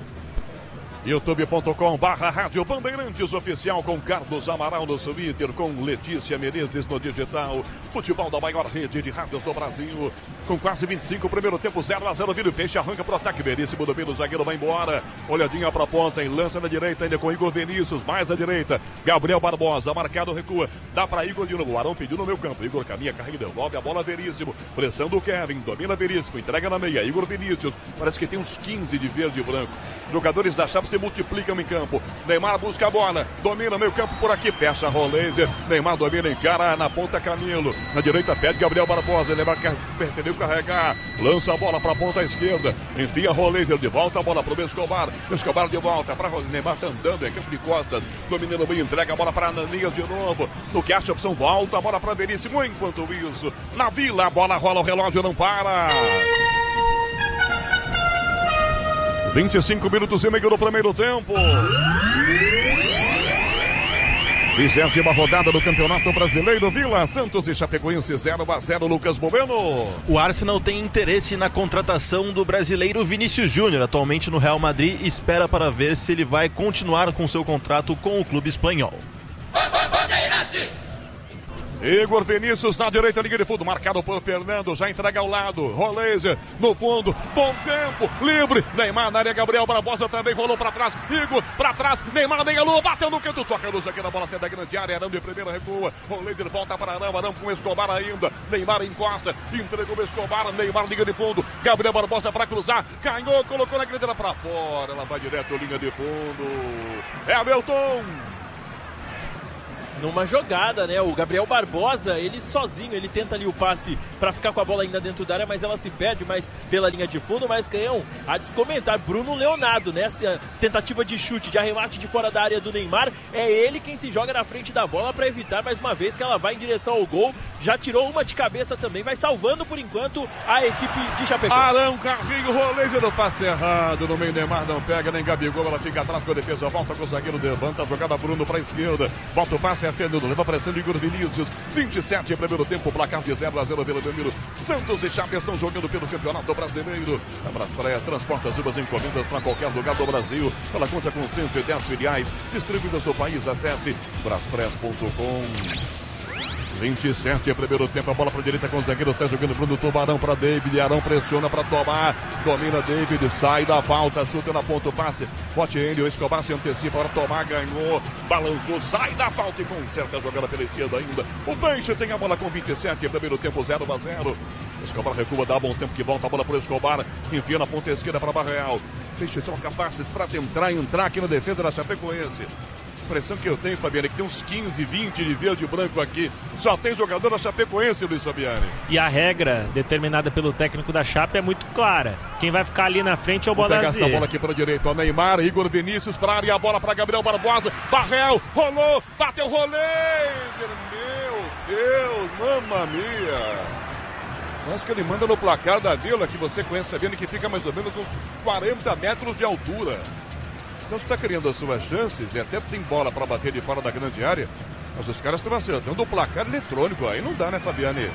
youtube ponto com barra Rádio Bandeirantes Oficial, com Carlos Amaral no Twitter, com Letícia Menezes no digital. Futebol da maior rede de rádios do Brasil. Com quase vinte e cinco, primeiro tempo, zero a zero. Vira o peixe, arranca pro ataque. Veríssimo domina, o zagueiro vai embora. Olhadinha pra ponta, em lança na direita, ainda com Igor Vinícius, mais à direita. Gabriel Barbosa, marcado, recua. Dá pra Igor de novo. O Arão pediu no meio campo. Igor caminha, carrega, devolve a bola. Veríssimo. Pressão do Kevin, domina Veríssimo, entrega na meia. Igor Vinícius, parece que tem uns quinze de verde e branco. Jogadores da Chape se multiplicam em campo. Neymar busca a bola, domina meio campo por aqui, fecha Roleiser. Neymar domina, encara na ponta Camilo. Na direita pede Gabriel Barbosa. Neymar quer pretendeu carregar, lança a bola para a ponta esquerda. Enfia Roleiser de volta, a bola para o Escobar. Escobar de volta para Neymar, tá andando, é campo de costas. Domina no meio, entrega a bola para Ananias de novo. No que acha a opção, volta a bola para Veríssimo. Enquanto isso, na Vila, a bola rola, o relógio não para. vinte e cinco minutos e meio do primeiro tempo. Vigésima rodada do Campeonato Brasileiro. Vila, Santos e Chapecoense zero a zero. Lucas Boveno. O Arsenal tem interesse na contratação do brasileiro Vinícius Júnior, atualmente no Real Madrid, e espera para ver se ele vai continuar com seu contrato com o clube espanhol. Igor Vinícius na direita, linha de fundo, marcado por Fernando, já entrega ao lado, Roleiser no fundo, bom tempo, livre, Neymar na área, Gabriel Barbosa também rolou para trás, Igor para trás, Neymar meia lua, bateu no canto, toca a luz aqui na bola, sai da grande área, Arão de primeira recua, Roleiser volta para Arão, Arão com Escobar ainda, Neymar encosta, entregou o Escobar, Neymar linha de fundo, Gabriel Barbosa para cruzar, canhou, colocou na grande área para fora, ela vai direto, linha de fundo, é Hamilton. Numa jogada, né? O Gabriel Barbosa, ele sozinho, ele tenta ali o passe para ficar com a bola ainda dentro da área, mas ela se perde mais pela linha de fundo, mas Canhão, a descomentar, Bruno Leonardo, nessa tentativa de chute, de arremate de fora da área do Neymar, é ele quem se joga na frente da bola para evitar mais uma vez que ela vai em direção ao gol, já tirou uma de cabeça também, vai salvando por enquanto a equipe de Chapecó. Arão, Carrinho, Roleiser no passe errado, no meio Neymar não pega, nem Gabigol, ela fica atrás com a defesa, volta com o zagueiro, levanta a jogada Bruno para a esquerda, volta o passe, é Fernando, leva pressão Igor Vinícius, vinte e sete primeiro tempo, placar de zero a zero, Vila Belmiro. Santos e Chape estão jogando pelo Campeonato Brasileiro. A Braspraias transporta as uvas encomendas para qualquer lugar do Brasil. Ela conta com cento e dez filiais distribuídas no país. Acesse braspraias ponto com. vinte e sete, primeiro tempo, a bola para a direita com o zagueiro, sai jogando Bruno, Tubarão para David, Arão pressiona para tomar, domina David, sai da falta, chuta na ponta, o passe, bote ele, o Escobar se antecipa para tomar, ganhou, balançou, sai da falta e conserta a jogada pela esquerda ainda, o Peixe tem a bola com vinte e sete, primeiro tempo, zero a zero, Escobar recua, dá bom tempo que volta a bola para o Escobar, enfia na ponta esquerda para Barreal, Peixe troca passes para tentar entrar aqui na defesa da Chapecoense. A impressão que eu tenho, Fabiane, é que tem uns quinze, vinte de verde e branco aqui. Só tem jogador da Chapecoense, Luiz Fabiane. E a regra determinada pelo técnico da Chape é muito clara. Quem vai ficar ali na frente é o Bonazier. Vou pegar essa bola aqui para a direita. O Neymar, Igor Vinícius para a área. A bola para Gabriel Barbosa. Barreal, rolou, bateu Roleiser. Meu Deus, mamma mia. Mas que ele manda no placar da Vila, que você conhece, Fabiane, que fica mais ou menos uns quarenta metros de altura. Então você está criando as suas chances e até tem bola para bater de fora da grande área, mas os caras estão acertando o placar eletrônico, aí não dá, né, Fabiane?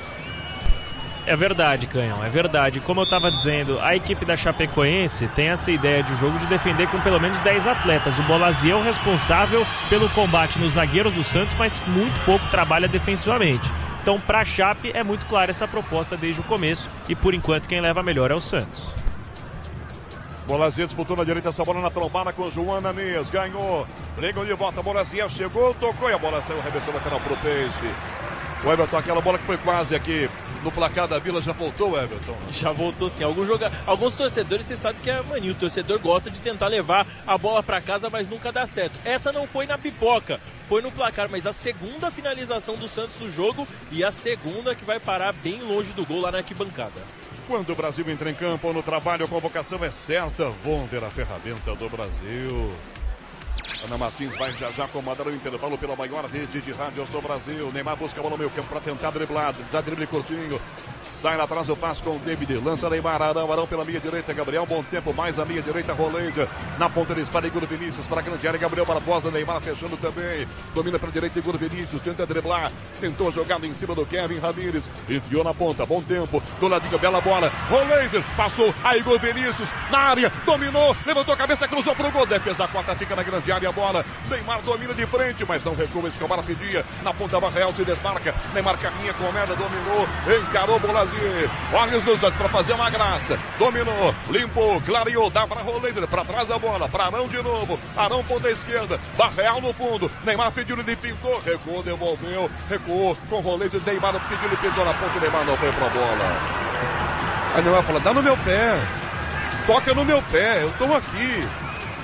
É verdade, Canhão, é verdade. Como eu estava dizendo, a equipe da Chapecoense tem essa ideia de jogo de defender com pelo menos dez atletas. O Bonazier é o responsável pelo combate nos zagueiros do Santos, mas muito pouco trabalha defensivamente. Então, para a Chape, é muito clara essa proposta desde o começo e, por enquanto, quem leva melhor é o Santos. Bonazier disputou na direita essa bola na trombada com o João Ananias, ganhou, ligou de volta, Bonazier chegou, tocou e a bola saiu, arremessou na canal pro Peixe. O Everton, aquela bola que foi quase aqui no placar da Vila, já voltou, Everton? Já voltou sim, alguns, joga... alguns torcedores, você sabe que é mania, o torcedor gosta de tentar levar a bola para casa, mas nunca dá certo. Essa não foi na pipoca, foi no placar, mas a segunda finalização do Santos no jogo e a segunda que vai parar bem longe do gol lá na arquibancada. Quando o Brasil entra em campo ou no trabalho, a convocação é certa. Wonder, a ferramenta do Brasil. Ana Martins vai já já comandar o intervalo pela maior rede de rádios do Brasil. Neymar busca a bola no meio campo para tentar driblar. Dá drible curtinho. Sai lá atrás o passe com o David. Lança Neymar, Arão, Arão pela minha direita. Gabriel, bom tempo, mais a minha direita, Roleiser. Na ponta ele dispara Igor Vinícius para a grande área. Gabriel Barbosa, Neymar fechando também. Domina para a direita Igor Vinícius. Tenta driblar. Tentou a jogada em cima do Kevin Ramírez. Enfiou na ponta, bom tempo. Do ladinho, bela bola. Roleiser passou a Igor Vinícius na área. Dominou, levantou a cabeça, cruzou para o gol. Defesa quarta, fica na grande área a bola. Neymar domina de frente, mas não recua. Escobar pedia. Na ponta Barreal se desmarca. Neymar caminha, comenda, dominou. Encarou Bonazier. Olhos nos olhos para fazer uma graça. Dominou, limpou, clareou, dá para Roleiser, para trás a bola, para Arão de novo. Arão ponta esquerda, Barreal no fundo. Neymar pediu, ele pintou, recuou, devolveu, recuou com Roleiser. Neymar pediu, ele pintou na ponta. Neymar não foi para a bola. Aí Neymar fala: dá no meu pé, toca no meu pé, eu estou aqui.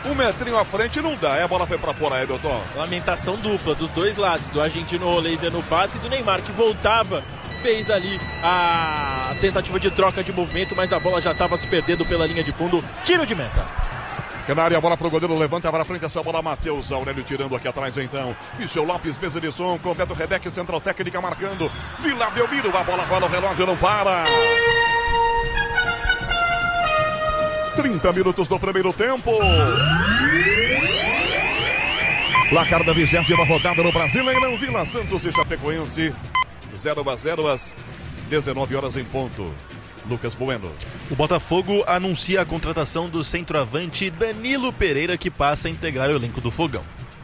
um metrinho à frente não dá. É, a bola foi pra fora, Everton. Lamentação dupla dos dois lados, do argentino Roleiser no passe e do Neymar, que voltava, fez ali a tentativa de troca de movimento, mas a bola já estava se perdendo pela linha de fundo. Tiro de meta. Na área, a bola pro goleiro, levanta para frente essa bola, Matheus Aurélio tirando aqui atrás então. Michel Lopes, mesa de som, completo Rebeca, central técnica marcando. Vila Belmiro, a bola rola, o relógio não para. trinta minutos do primeiro tempo. Placar da vigésima rodada no Brasileirão, Vila Santos e Chapecoense. zero a zero às dezenove horas em ponto. Lucas Bueno. O Botafogo anuncia a contratação do centroavante Danilo Pereira, que passa a integrar o elenco do Fogão.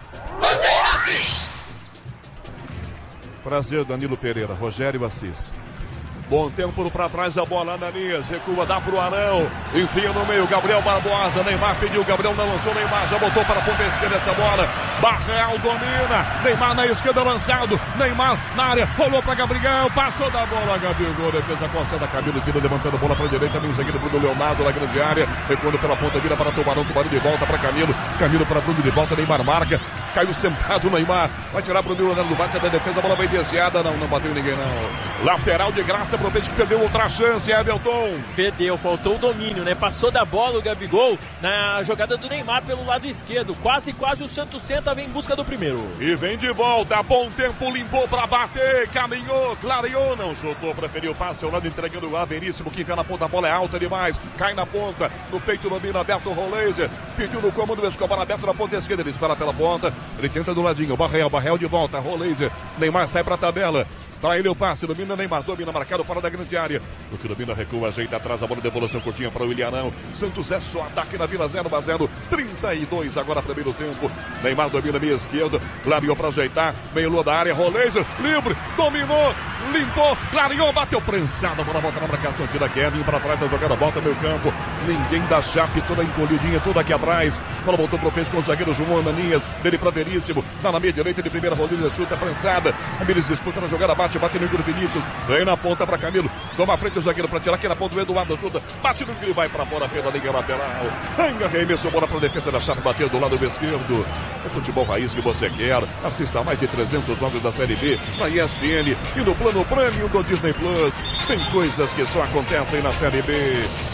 Prazer, Danilo Pereira. Rogério Assis. Bom tempo para trás, a bola, Ananias, recua, dá pro Arão, enfia no meio, Gabriel Barbosa, Neymar pediu, Gabriel não lançou, Neymar já botou para a ponta esquerda essa bola, Barreal domina, Neymar na esquerda lançado, Neymar na área, rolou para Gabriel, passou da bola, Gabigol, defesa coçada, Camilo tira, levantando a bola para a direita, vem seguindo pro Leonardo na grande área, recuando pela ponta, vira para Tubarão, Tubarão de volta para Camilo, Camilo para Bruno de volta, Neymar marca, caiu sentado o Neymar, vai tirar pro Leonardo, bate da defesa, a bola vai desviada, não, não bateu ninguém não, lateral de graça pro Peixe, que perdeu outra chance, Everton. Perdeu, faltou o domínio, né? Passou da bola o Gabigol na jogada do Neymar pelo lado esquerdo. Quase, quase o Santos tenta, vem em busca do primeiro. E vem de volta, bom tempo, limpou pra bater, caminhou, clareou, não chutou, preferiu o passe ao lado, entregando o ar, Veríssimo, que entra na ponta, a bola é alta demais, cai na ponta, no peito domina, aberto o Roleiser, pediu no comando, o Escobar aberto na ponta esquerda, ele espera pela ponta, ele tenta do ladinho, Barreal, Barreal de volta, Roleiser, Neymar sai pra tabela. Pra ele o passe, domina Neymar, domina marcado fora da grande área. O que domina recua, ajeita atrás, a bola de devolução curtinha para o Ilharão. Santos é só ataque na Vila, zero a zero, trinta e dois agora primeiro tempo. Neymar domina meia esquerda, clareou para ajeitar, meio lua da área, Roleiser, livre, dominou, limpou, clareou, bateu prensada, a bola volta na marcação, tira Kevin para trás, a jogada volta meio campo. Ninguém da Chape, toda encolhidinha, toda aqui atrás. Bola voltou pro Peixe com o zagueiro João Ananias, dele para Veríssimo, tá na meia direita de primeira, Roleiser chuta, prensada. Eles disputam na jogada, bate, bate no Igor Vinícius, vem na ponta para Camilo, toma a frente o zagueiro para tirar aqui na ponta, o Eduardo ajuda, bate no Igor, vai para fora pela linha lateral, Anga arremessou bola para a defesa da Chape, bateu do lado esquerdo. É futebol raiz que você quer, assista mais de trezentos jogos da Série B na E S P N e no plano Premium do Disney Plus. Tem coisas que só acontecem na Série B.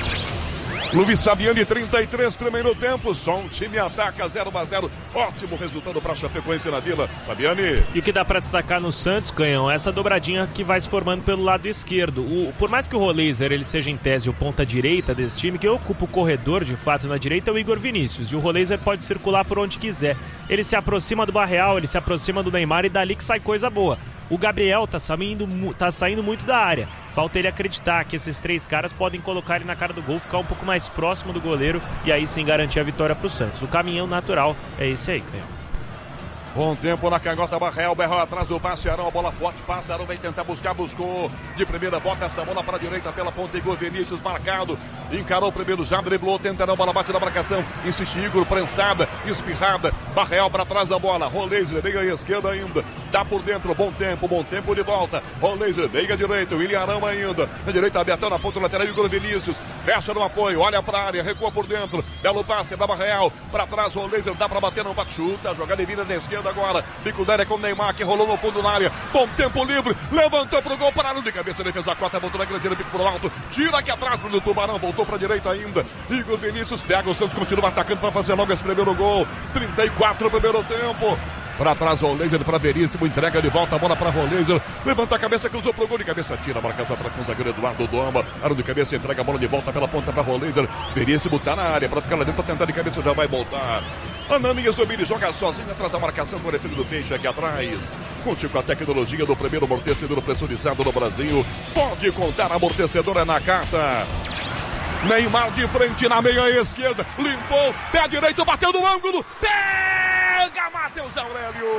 Luiz Fabiani, trinta e três, primeiro tempo, só um time ataca, zero a zero, ótimo resultado para a Chapecoense na Vila. Fabiani. E o que dá para destacar no Santos, Canhão, é essa dobradinha que vai se formando pelo lado esquerdo. O, por mais que o Roleiser ele seja em tese o ponta direita desse time, que ocupa o corredor de fato na direita é o Igor Vinícius, e o Roleiser pode circular por onde quiser. Ele se aproxima do Barreal, ele se aproxima do Neymar e dali que sai coisa boa. O Gabriel tá saindo, tá saindo muito da área. Falta ele acreditar que esses três caras podem colocar ele na cara do gol, ficar um pouco mais próximo do goleiro e aí sim garantir a vitória pro Santos. O caminhão natural é esse aí, Canhão. Bom tempo na canhota, Barreal, Barreal atrás do passe, Arão, a bola forte, passa, Arão vai tentar buscar, buscou, de primeira, bota essa bola para a direita, pela ponta, Igor Vinícius marcado, encarou o primeiro, já driblou, tenta não, bola bate na marcação, insiste Igor, prensada, espirrada, Barreal para trás da bola, Roleiser, veio à esquerda ainda, dá por dentro, bom tempo, bom tempo de volta, Roleiser, veio à direita, William Arão ainda, na direita, abertão na ponta lateral, Igor Vinícius, fecha no apoio, olha para a área, recua por dentro, belo passe da Barreal, para trás, Roleiser, dá para bater, não bate, chuta, jogada e vira na esquerda agora, dificuldade é com o Neymar, que rolou no fundo na área, bom tempo livre, levantou pro gol, pararam de cabeça, defesa quarta, voltou na grande área, pico pro alto, tira aqui atrás pro Tubarão, voltou pra direita ainda, Igor Vinícius pega, o Santos continua atacando para fazer logo esse primeiro gol, trinta e quatro primeiro tempo. Para trás, Roleiser para Veríssimo, entrega de volta a bola para Roleiser, levanta a cabeça, cruzou pro gol de cabeça, tira, marcação para com o zagueiro Eduardo Doma, Aro de cabeça, entrega a bola de volta pela ponta para Roleiser, Veríssimo tá na área, para ficar lá dentro, tentar de cabeça, já vai voltar. Ananias domina e joga sozinho atrás da marcação com a defesa do Peixe aqui atrás. Conte com a tecnologia do primeiro amortecedor pressurizado no Brasil, pode contar, amortecedor é na carta. Neymar de frente na meia esquerda, limpou, pé direito, bateu no ângulo, pega Matheus Aurélio,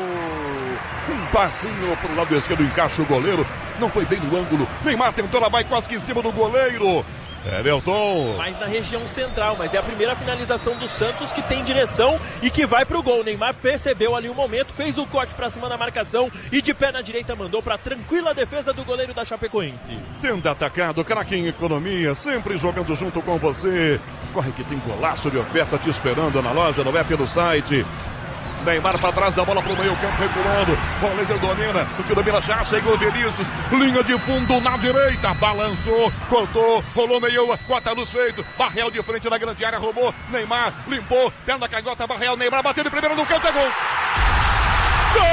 um passinho pro lado esquerdo, encaixa o goleiro, não foi bem no ângulo, Neymar tentou, ela vai quase que em cima do goleiro, Everton. Mais na região central, mas é a primeira finalização do Santos que tem direção e que vai pro gol. Neymar percebeu ali o momento, fez o corte pra cima da marcação e de pé na direita mandou pra tranquila defesa do goleiro da Chapecoense. Tenda Atacado, craque em economia, sempre jogando junto com você. Corre que tem golaço de oferta te esperando na loja, no app, no site. Neymar para trás, a bola pro meio campo, recuando. Bolezer domina, o que domina já, chegou Vinícius. Linha de fundo na direita, balançou, cortou, rolou meio, quarta luz feito. Barreal de frente na grande área, roubou. Neymar limpou, perna canhota, Barreal, Neymar bateu de primeira no canto, é gol. Gol!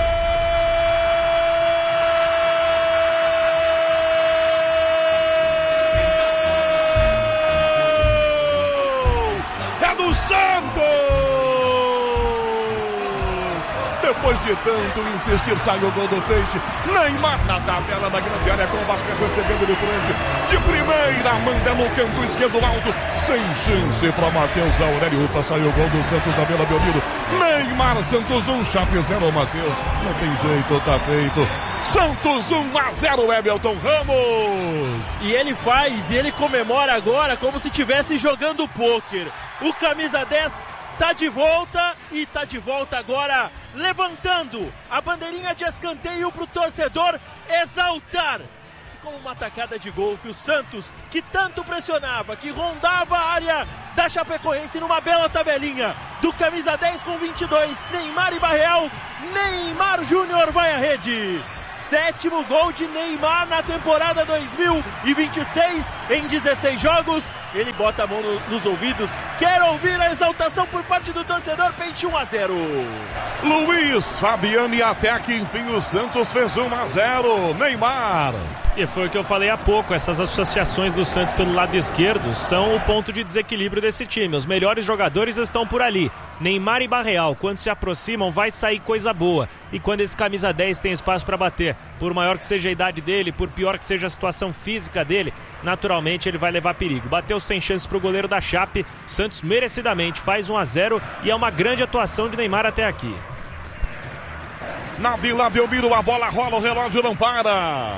É do Santos! Depois de tanto insistir, saiu o gol do Peixe. Neymar na tabela da grande área, com o Barca recebendo de frente. De primeira, manda no canto esquerdo alto. Sem chance para Matheus Aurélio. Ufa, saiu o gol do Santos da Vila Belmiro. Neymar, Santos um, Chape zero, Matheus. Não tem jeito, tá feito. Santos um a zero, Everton Ramos. E ele faz, e ele comemora agora como se estivesse jogando pôquer. O camisa dez tá de volta e tá de volta agora, levantando a bandeirinha de escanteio pro torcedor exaltar. E com uma tacada de golfe, o Santos, que tanto pressionava, que rondava a área da Chapecoense numa bela tabelinha, do camisa dez com vinte e dois, Neymar e Barreal, Neymar Júnior vai à rede. Sétimo gol de Neymar na temporada dois mil e vinte e seis, em dezesseis jogos. Ele bota a mão no, nos ouvidos, quer ouvir a exaltação por parte do torcedor. Peixe um a zero. Luiz Fabiano e até que enfim o Santos fez um a zero. Neymar. E foi o que eu falei há pouco, essas associações do Santos pelo lado esquerdo são o ponto de desequilíbrio desse time. Os melhores jogadores estão por ali. Neymar e Barreal, quando se aproximam, vai sair coisa boa. E quando esse camisa dez tem espaço para bater, por maior que seja a idade dele, por pior que seja a situação física dele, naturalmente ele vai levar perigo. Bateu sem chance pro goleiro da Chape, Santos merecidamente faz um a zero e é uma grande atuação de Neymar até aqui. Na Vila Belmiro a bola rola, o relógio não para.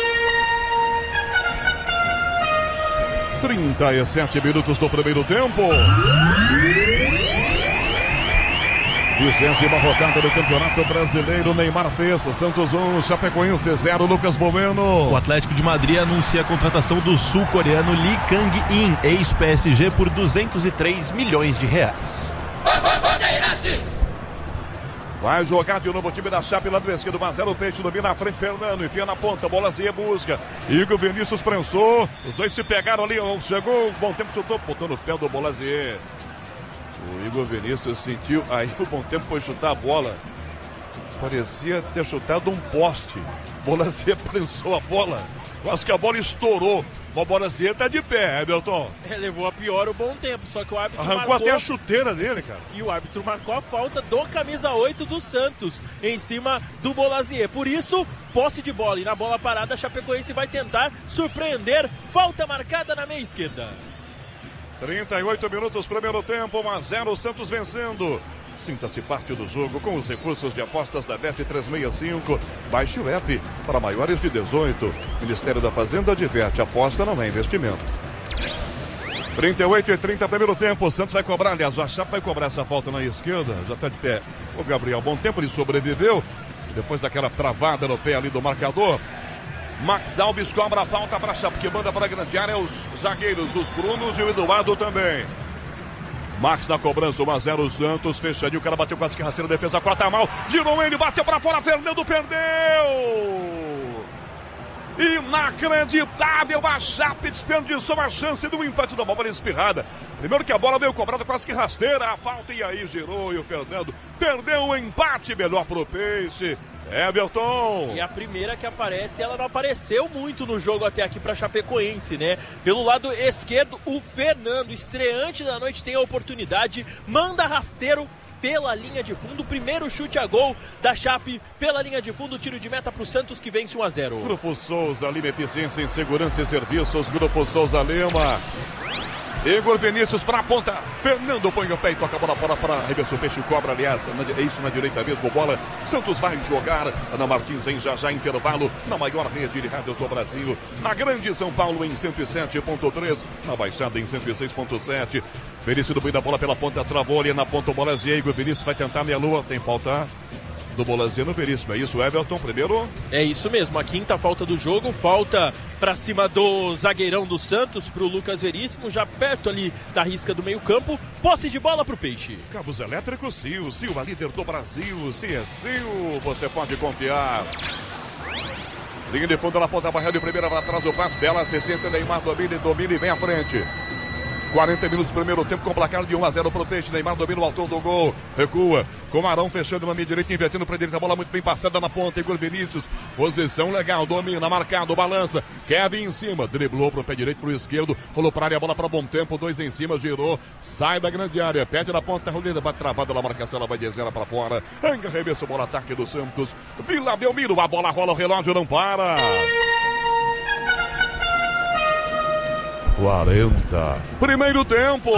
trinta e sete minutos do primeiro tempo. Vigésima rodada do Campeonato Brasileiro. Neymar fez, Santos um, Chapecoense zero, Lucas Bueno. O Atlético de Madrid anuncia a contratação do sul-coreano Lee Kang-in, ex-P S G, por duzentos e três milhões de reais. Vai jogar de novo o time da Chape lá do esquerdo, mas zero, o Peixe domina na frente, Fernando, enfia na ponta, Bolazinha busca, Igor Vinícius prensou, os dois se pegaram ali, chegou, bom tempo, chutou, botou no pé do Bolazinha. O Igor Vinícius sentiu, aí o bom tempo foi chutar a bola, parecia ter chutado um poste, Bolazinha prensou a bola, quase que a bola estourou. O Bolazinha tá de pé, Everton. É, levou a pior o bom tempo, só que o árbitro arrancou marcou... até a chuteira dele, cara. E o árbitro marcou a falta do camisa oito do Santos em cima do Bolazier. Por isso, posse de bola. E na bola parada, a Chapecoense vai tentar surpreender. Falta marcada na meia esquerda. trinta e oito minutos, primeiro tempo, um a zero, Santos vencendo. Sinta-se parte do jogo com os recursos de apostas da Bet trezentos e sessenta e cinco. Baixe o app para maiores de dezoito. Ministério da Fazenda adverte, aposta não é investimento. trinta e oito e trinta, primeiro tempo, o Santos vai cobrar, aliás, a Chape vai cobrar essa falta na esquerda, já está de pé. O Gabriel, bom tempo, ele sobreviveu, depois daquela travada no pé ali do marcador. Max Alves cobra a falta para a Chape, que manda para a grande área os zagueiros, os Brunos e o Eduardo também. Max na cobrança, um a zero, Santos, fechadinho, o cara bateu quase que rasteira, defesa corta mal, girou ele, bateu para fora, Fernando perdeu! Inacreditável, a Chape desperdiçou uma chance do empate da bola espirrada. Primeiro que a bola veio cobrada quase que rasteira, a falta e aí girou e o Fernando perdeu o empate, melhor pro Peixe. Everton. E a primeira que aparece, ela não apareceu muito no jogo até aqui para Chapecoense, né? Pelo lado esquerdo, o Fernando, estreante da noite, tem a oportunidade, manda rasteiro pela linha de fundo, primeiro chute a gol da Chape pela linha de fundo, tiro de meta para o Santos que vence um a zero. Grupo Souza Lima, eficiência em segurança e serviços, Grupo Souza Lima. Igor Vinícius para a ponta. Fernando põe o pé e toca a bola fora para arremessou o peixe, cobra, aliás. É isso na direita mesmo, bola. Santos vai jogar. Ana Martins em já já intervalo. Na maior rede de rádios do Brasil. Na grande São Paulo em cento e sete ponto três. Na Baixada em cento e seis ponto sete. Vinícius do meio da bola pela ponta. Travou ali na ponta o Bolazier. Igor Vinícius vai tentar meia lua. Tem falta do Bolazier no Veríssimo. É isso, Everton, primeiro? É isso mesmo, a quinta falta do jogo, falta pra cima do zagueirão do Santos, pro Lucas Veríssimo, já perto ali da risca do meio campo, posse de bola pro Peixe. Cabos elétricos Sil, Sil, a líder do Brasil, se é Sil, você pode confiar. Linha de fundo na ponta, barreira de primeira, vai atrás do passe, bela assistência, Neymar domina e domina e vem à frente. quarenta minutos do primeiro tempo com o placar de um a zero pro Peixe. Neymar domina o autor do gol. Recua. Com Arão fechando na meia direita, invertendo para a direita. A bola muito bem passada na ponta. Igor Vinícius. Posição legal. Domina, marcado, balança. Kevin em cima. Driblou pro pé direito, pro esquerdo. Rolou para a área, bola para bom tempo. Dois em cima, girou. Sai da grande área. Pede na ponta. Rolida, bate travada na marcação. Ela vai descer para fora. Anga, arremesso, bola, ataque do Santos. Vila Belmiro. A bola rola, o relógio não para. quarenta. Primeiro tempo.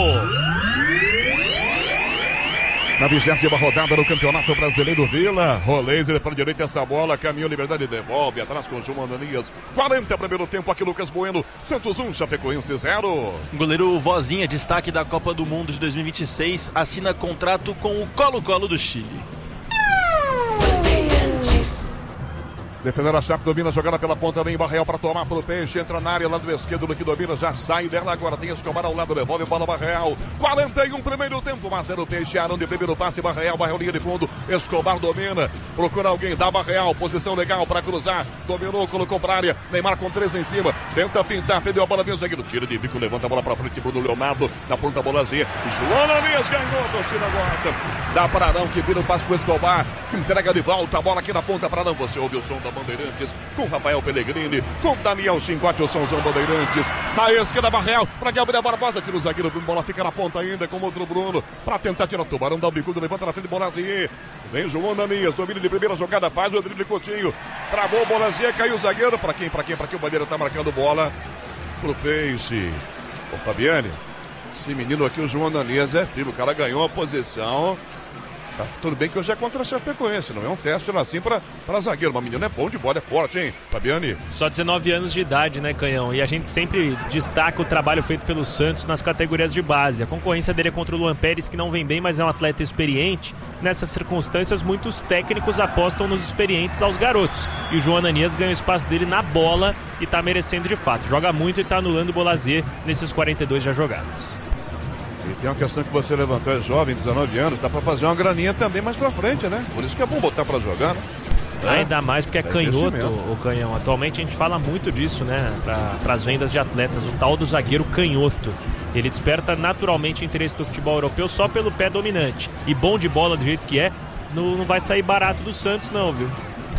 Na vigésima rodada do Campeonato Brasileiro, Vila. Roleiser para a direita essa bola. Caminhou, Liberdade devolve. Atrás com o João Ananias. quarenta primeiro tempo aqui, Lucas Bueno. Santos um, Chapecoense zero. Goleiro Vozinha, destaque da Copa do Mundo de dois mil e vinte e seis. Assina contrato com o Colo-Colo do Chile. Defendendo a Chape, domina a jogada pela ponta, vem Barreal para tomar pro Peixe, entra na área, lado esquerdo do que domina, já sai dela agora, tem Escobar ao lado, devolve bola Barreal, quarenta e um primeiro tempo, um a zero Peixe, Arão de primeiro passe, Barreal, Barreal linha de fundo, Escobar domina, procura alguém, dá Barreal, posição legal para cruzar, dominou, colocou pra área, Neymar com três em cima, tenta pintar, perdeu a bola, vem o zagueiro, tira de bico, levanta a bola pra frente, Bruno Leonardo, na ponta Bolazier, João Ananias ganhou, a torcida agora, dá para Arão, que vira o passe pro Escobar, entrega de volta, a bola aqui na ponta para Arão, você ouve o som da Bandeirantes, com Rafael Pellegrini, com Daniel Cincote, o Somzão Bandeirantes, na esquerda Barreal, para Gabriel Barbosa, tira o zagueiro, bola fica na ponta ainda, com outro Bruno, para tentar tirar o Tubarão, dá o bicudo, levanta na frente de Bolazier, vem João Ananias, domínio de primeira jogada, faz o drible Coutinho, travou o Bolazier, caiu o zagueiro, para quem, para quem, para quem o Bandeira tá marcando bola, pro Peixe, o Fabiane, esse menino aqui, o João Ananias, é filho, o cara ganhou a posição. Tá, tudo bem que hoje é contra a Chapecoense, não é um teste assim pra, pra zagueiro. Mas menino é bom de bola, é forte, hein, Fabiane? Só dezenove anos de idade, né, Canhão? E a gente sempre destaca o trabalho feito pelo Santos nas categorias de base. A concorrência dele é contra o Luan Pérez, que não vem bem, mas é um atleta experiente. Nessas circunstâncias, muitos técnicos apostam nos experientes aos garotos. E o João Ananias ganha o espaço dele na bola e tá merecendo de fato. Joga muito e tá anulando o Bolazier nesses quarenta e dois já jogados. E tem uma questão que você levantou, é jovem, dezenove anos, dá pra fazer uma graninha também mais pra frente, né? Por isso que é bom botar pra jogar, né? É. Ainda mais porque é, é canhoto o Canhão. Atualmente a gente fala muito disso, né? Para as vendas de atletas, o tal do zagueiro canhoto. Ele desperta naturalmente interesse do futebol europeu só pelo pé dominante. E bom de bola do jeito que é, não, não vai sair barato do Santos não, viu?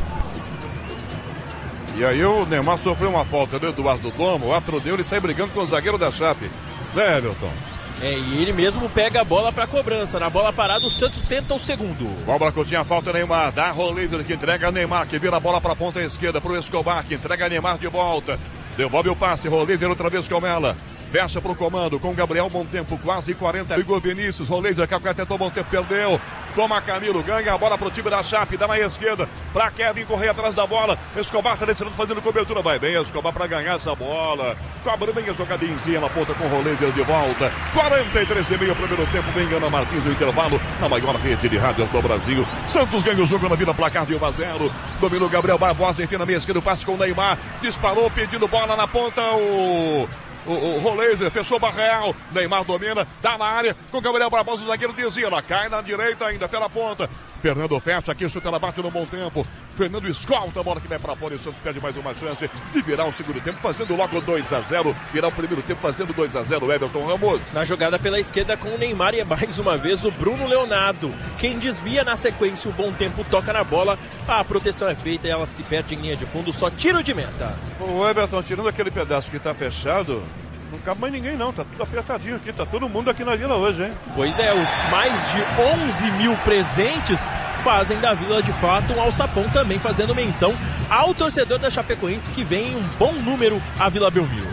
E aí o Neymar sofreu uma falta do Eduardo Domo, o Atro deu, ele sai brigando com o zagueiro da Chape. Né, Everton? É, e ele mesmo pega a bola pra cobrança. Na bola parada, o Santos tenta o segundo. Cobra Coutinho, a falta Neymar. Dá Roleiser que entrega Neymar, que vira a bola pra ponta esquerda pro Escobar, que entrega Neymar de volta. Devolve o passe, Roleiser outra vez com o Mela. Fecha pro comando com Gabriel Bom Tempo, quase quarenta. Igor Vinícius, Roleiser, Cacué tentou Bom Tempo, perdeu. Toma Camilo, ganha a bola pro time da Chape, dá na esquerda. Pra Kevin correr atrás da bola. Escobar tá descendo, fazendo cobertura. Vai bem, Escobar pra ganhar essa bola. Cobra bem a jogadinha na ponta com Roleiser de volta. quarenta e três e meio, primeiro tempo. Vem Ana Martins no intervalo, na maior rede de rádios do Brasil. Santos ganha o jogo na Vila, placar de um a zero. Dominou Gabriel Barbosa, enfim na meia esquerda, passe com o Neymar. Disparou, pedindo bola na ponta. O... O, o Roleiser fechou o Barreal, Neymar domina, dá na área, com Gabriel Barbosa, o zagueiro desvia, ela cai na direita ainda, pela ponta. Fernando fecha aqui, chuta, ela bate no bom tempo. Fernando escolta a bola que vai para fora e o Santos perde mais uma chance de virar o segundo tempo, fazendo logo dois a zero. Virar o primeiro tempo fazendo dois a zero, Everton Ramos. Na jogada pela esquerda com o Neymar e é mais uma vez o Bruno Leonardo. Quem desvia na sequência, o Bom Tempo toca na bola, a proteção é feita e ela se perde em linha de fundo, só tiro de meta. O Everton, tirando aquele pedaço que está fechado, não cabe mais ninguém não, tá tudo apertadinho aqui, tá todo mundo aqui na Vila hoje, hein? Pois é, os mais de onze mil presentes fazem da Vila de fato um alçapão, também fazendo menção ao torcedor da Chapecoense que vem em um bom número à Vila Belmiro.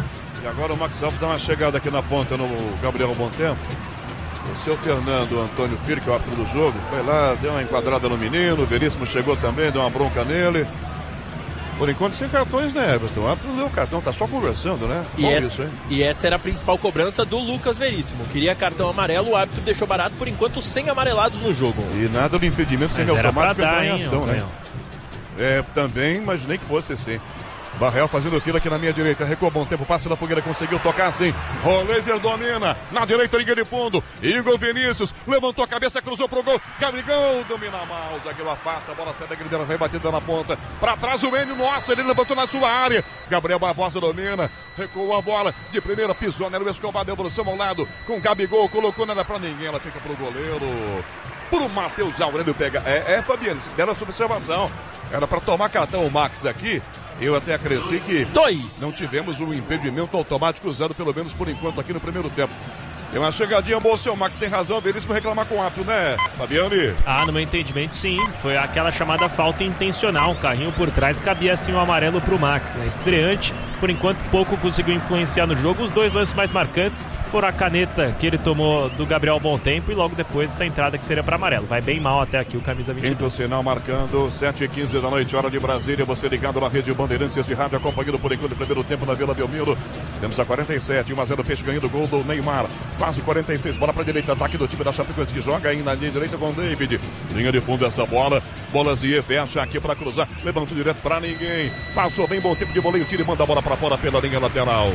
E agora o Max Alves dá uma chegada aqui na ponta no Gabriel Bom Tempo. O seu Fernando Antônio Filho, que é o árbitro do jogo, foi lá, deu uma enquadrada no menino. O Veríssimo chegou também, deu uma bronca nele. Por enquanto sem cartões, né, Everton? O árbitro não deu cartão, tá só conversando, né? E essa, isso, e essa era a principal cobrança do Lucas Veríssimo. Queria cartão amarelo, o árbitro deixou barato, por enquanto sem amarelados no jogo. E nada do impedimento sem automático dar, em ação, né? É, também imaginei que fosse assim. Barreal fazendo fila aqui na minha direita, recuou Bom Tempo, passe na fogueira, conseguiu tocar assim. Rolezer domina, na direita linha de fundo, Igor Vinícius, levantou a cabeça, cruzou pro gol, Gabigol domina mal, o zagueiro afasta, a bola sai da grideira, vai batida na ponta, pra trás o Enio, nossa, ele levantou na sua área, Gabriel Barbosa domina, recuou a bola, de primeira pisou, né, o Escobar, devolução ao lado, com Gabigol, colocou nada pra ninguém, ela fica pro goleiro, pro Matheus Aurélio pega, é, é Fabiano, bela sua observação, era pra tomar cartão o Max aqui. Eu até acresci que Dois. não tivemos um impedimento automático usado, pelo menos por enquanto, aqui no primeiro tempo. Tem uma chegadinha boa, o seu Max tem razão, Veríssimo reclamar com o árbitro, né, Fabiane? Ah, no meu entendimento, sim. Foi aquela chamada falta intencional. Um carrinho por trás, cabia assim o amarelo pro Max, né? Estreante, por enquanto, pouco conseguiu influenciar no jogo. Os dois lances mais marcantes foram a caneta que ele tomou do Gabriel Bom Tempo e logo depois essa entrada que seria para amarelo. Vai bem mal até aqui o camisa vinte e dois. Quinto sinal marcando, sete e quinze da noite, hora de Brasília. Você ligado na rede Bandeirantes de rádio, acompanhando por enquanto o primeiro tempo na Vila Belmiro. Temos a quarenta e sete, um a zero, Peixe ganhando o gol do Neymar. Quase quarenta e seis, bola para direita, ataque do time da Chapecoense que joga aí na linha direita com o David. Linha de fundo essa bola, Bolazier fecha aqui para cruzar, levantou direto para ninguém. Passou bem, Bom Tempo de voleio, tira e manda a bola para fora pela linha lateral.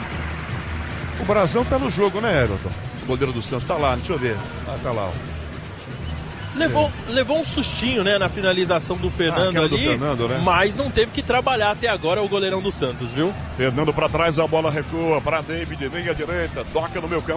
O Brasão tá no jogo, né, Everton? O goleiro do Santos tá lá, deixa eu ver. Ah, tá lá, ó. Levou, é. levou um sustinho, né, na finalização do Fernando ah, ali, do Fernando, né? Mas não teve que trabalhar até agora o goleirão do Santos, viu? Fernando para trás, a bola recua para David, meia direita, toca no meu campo.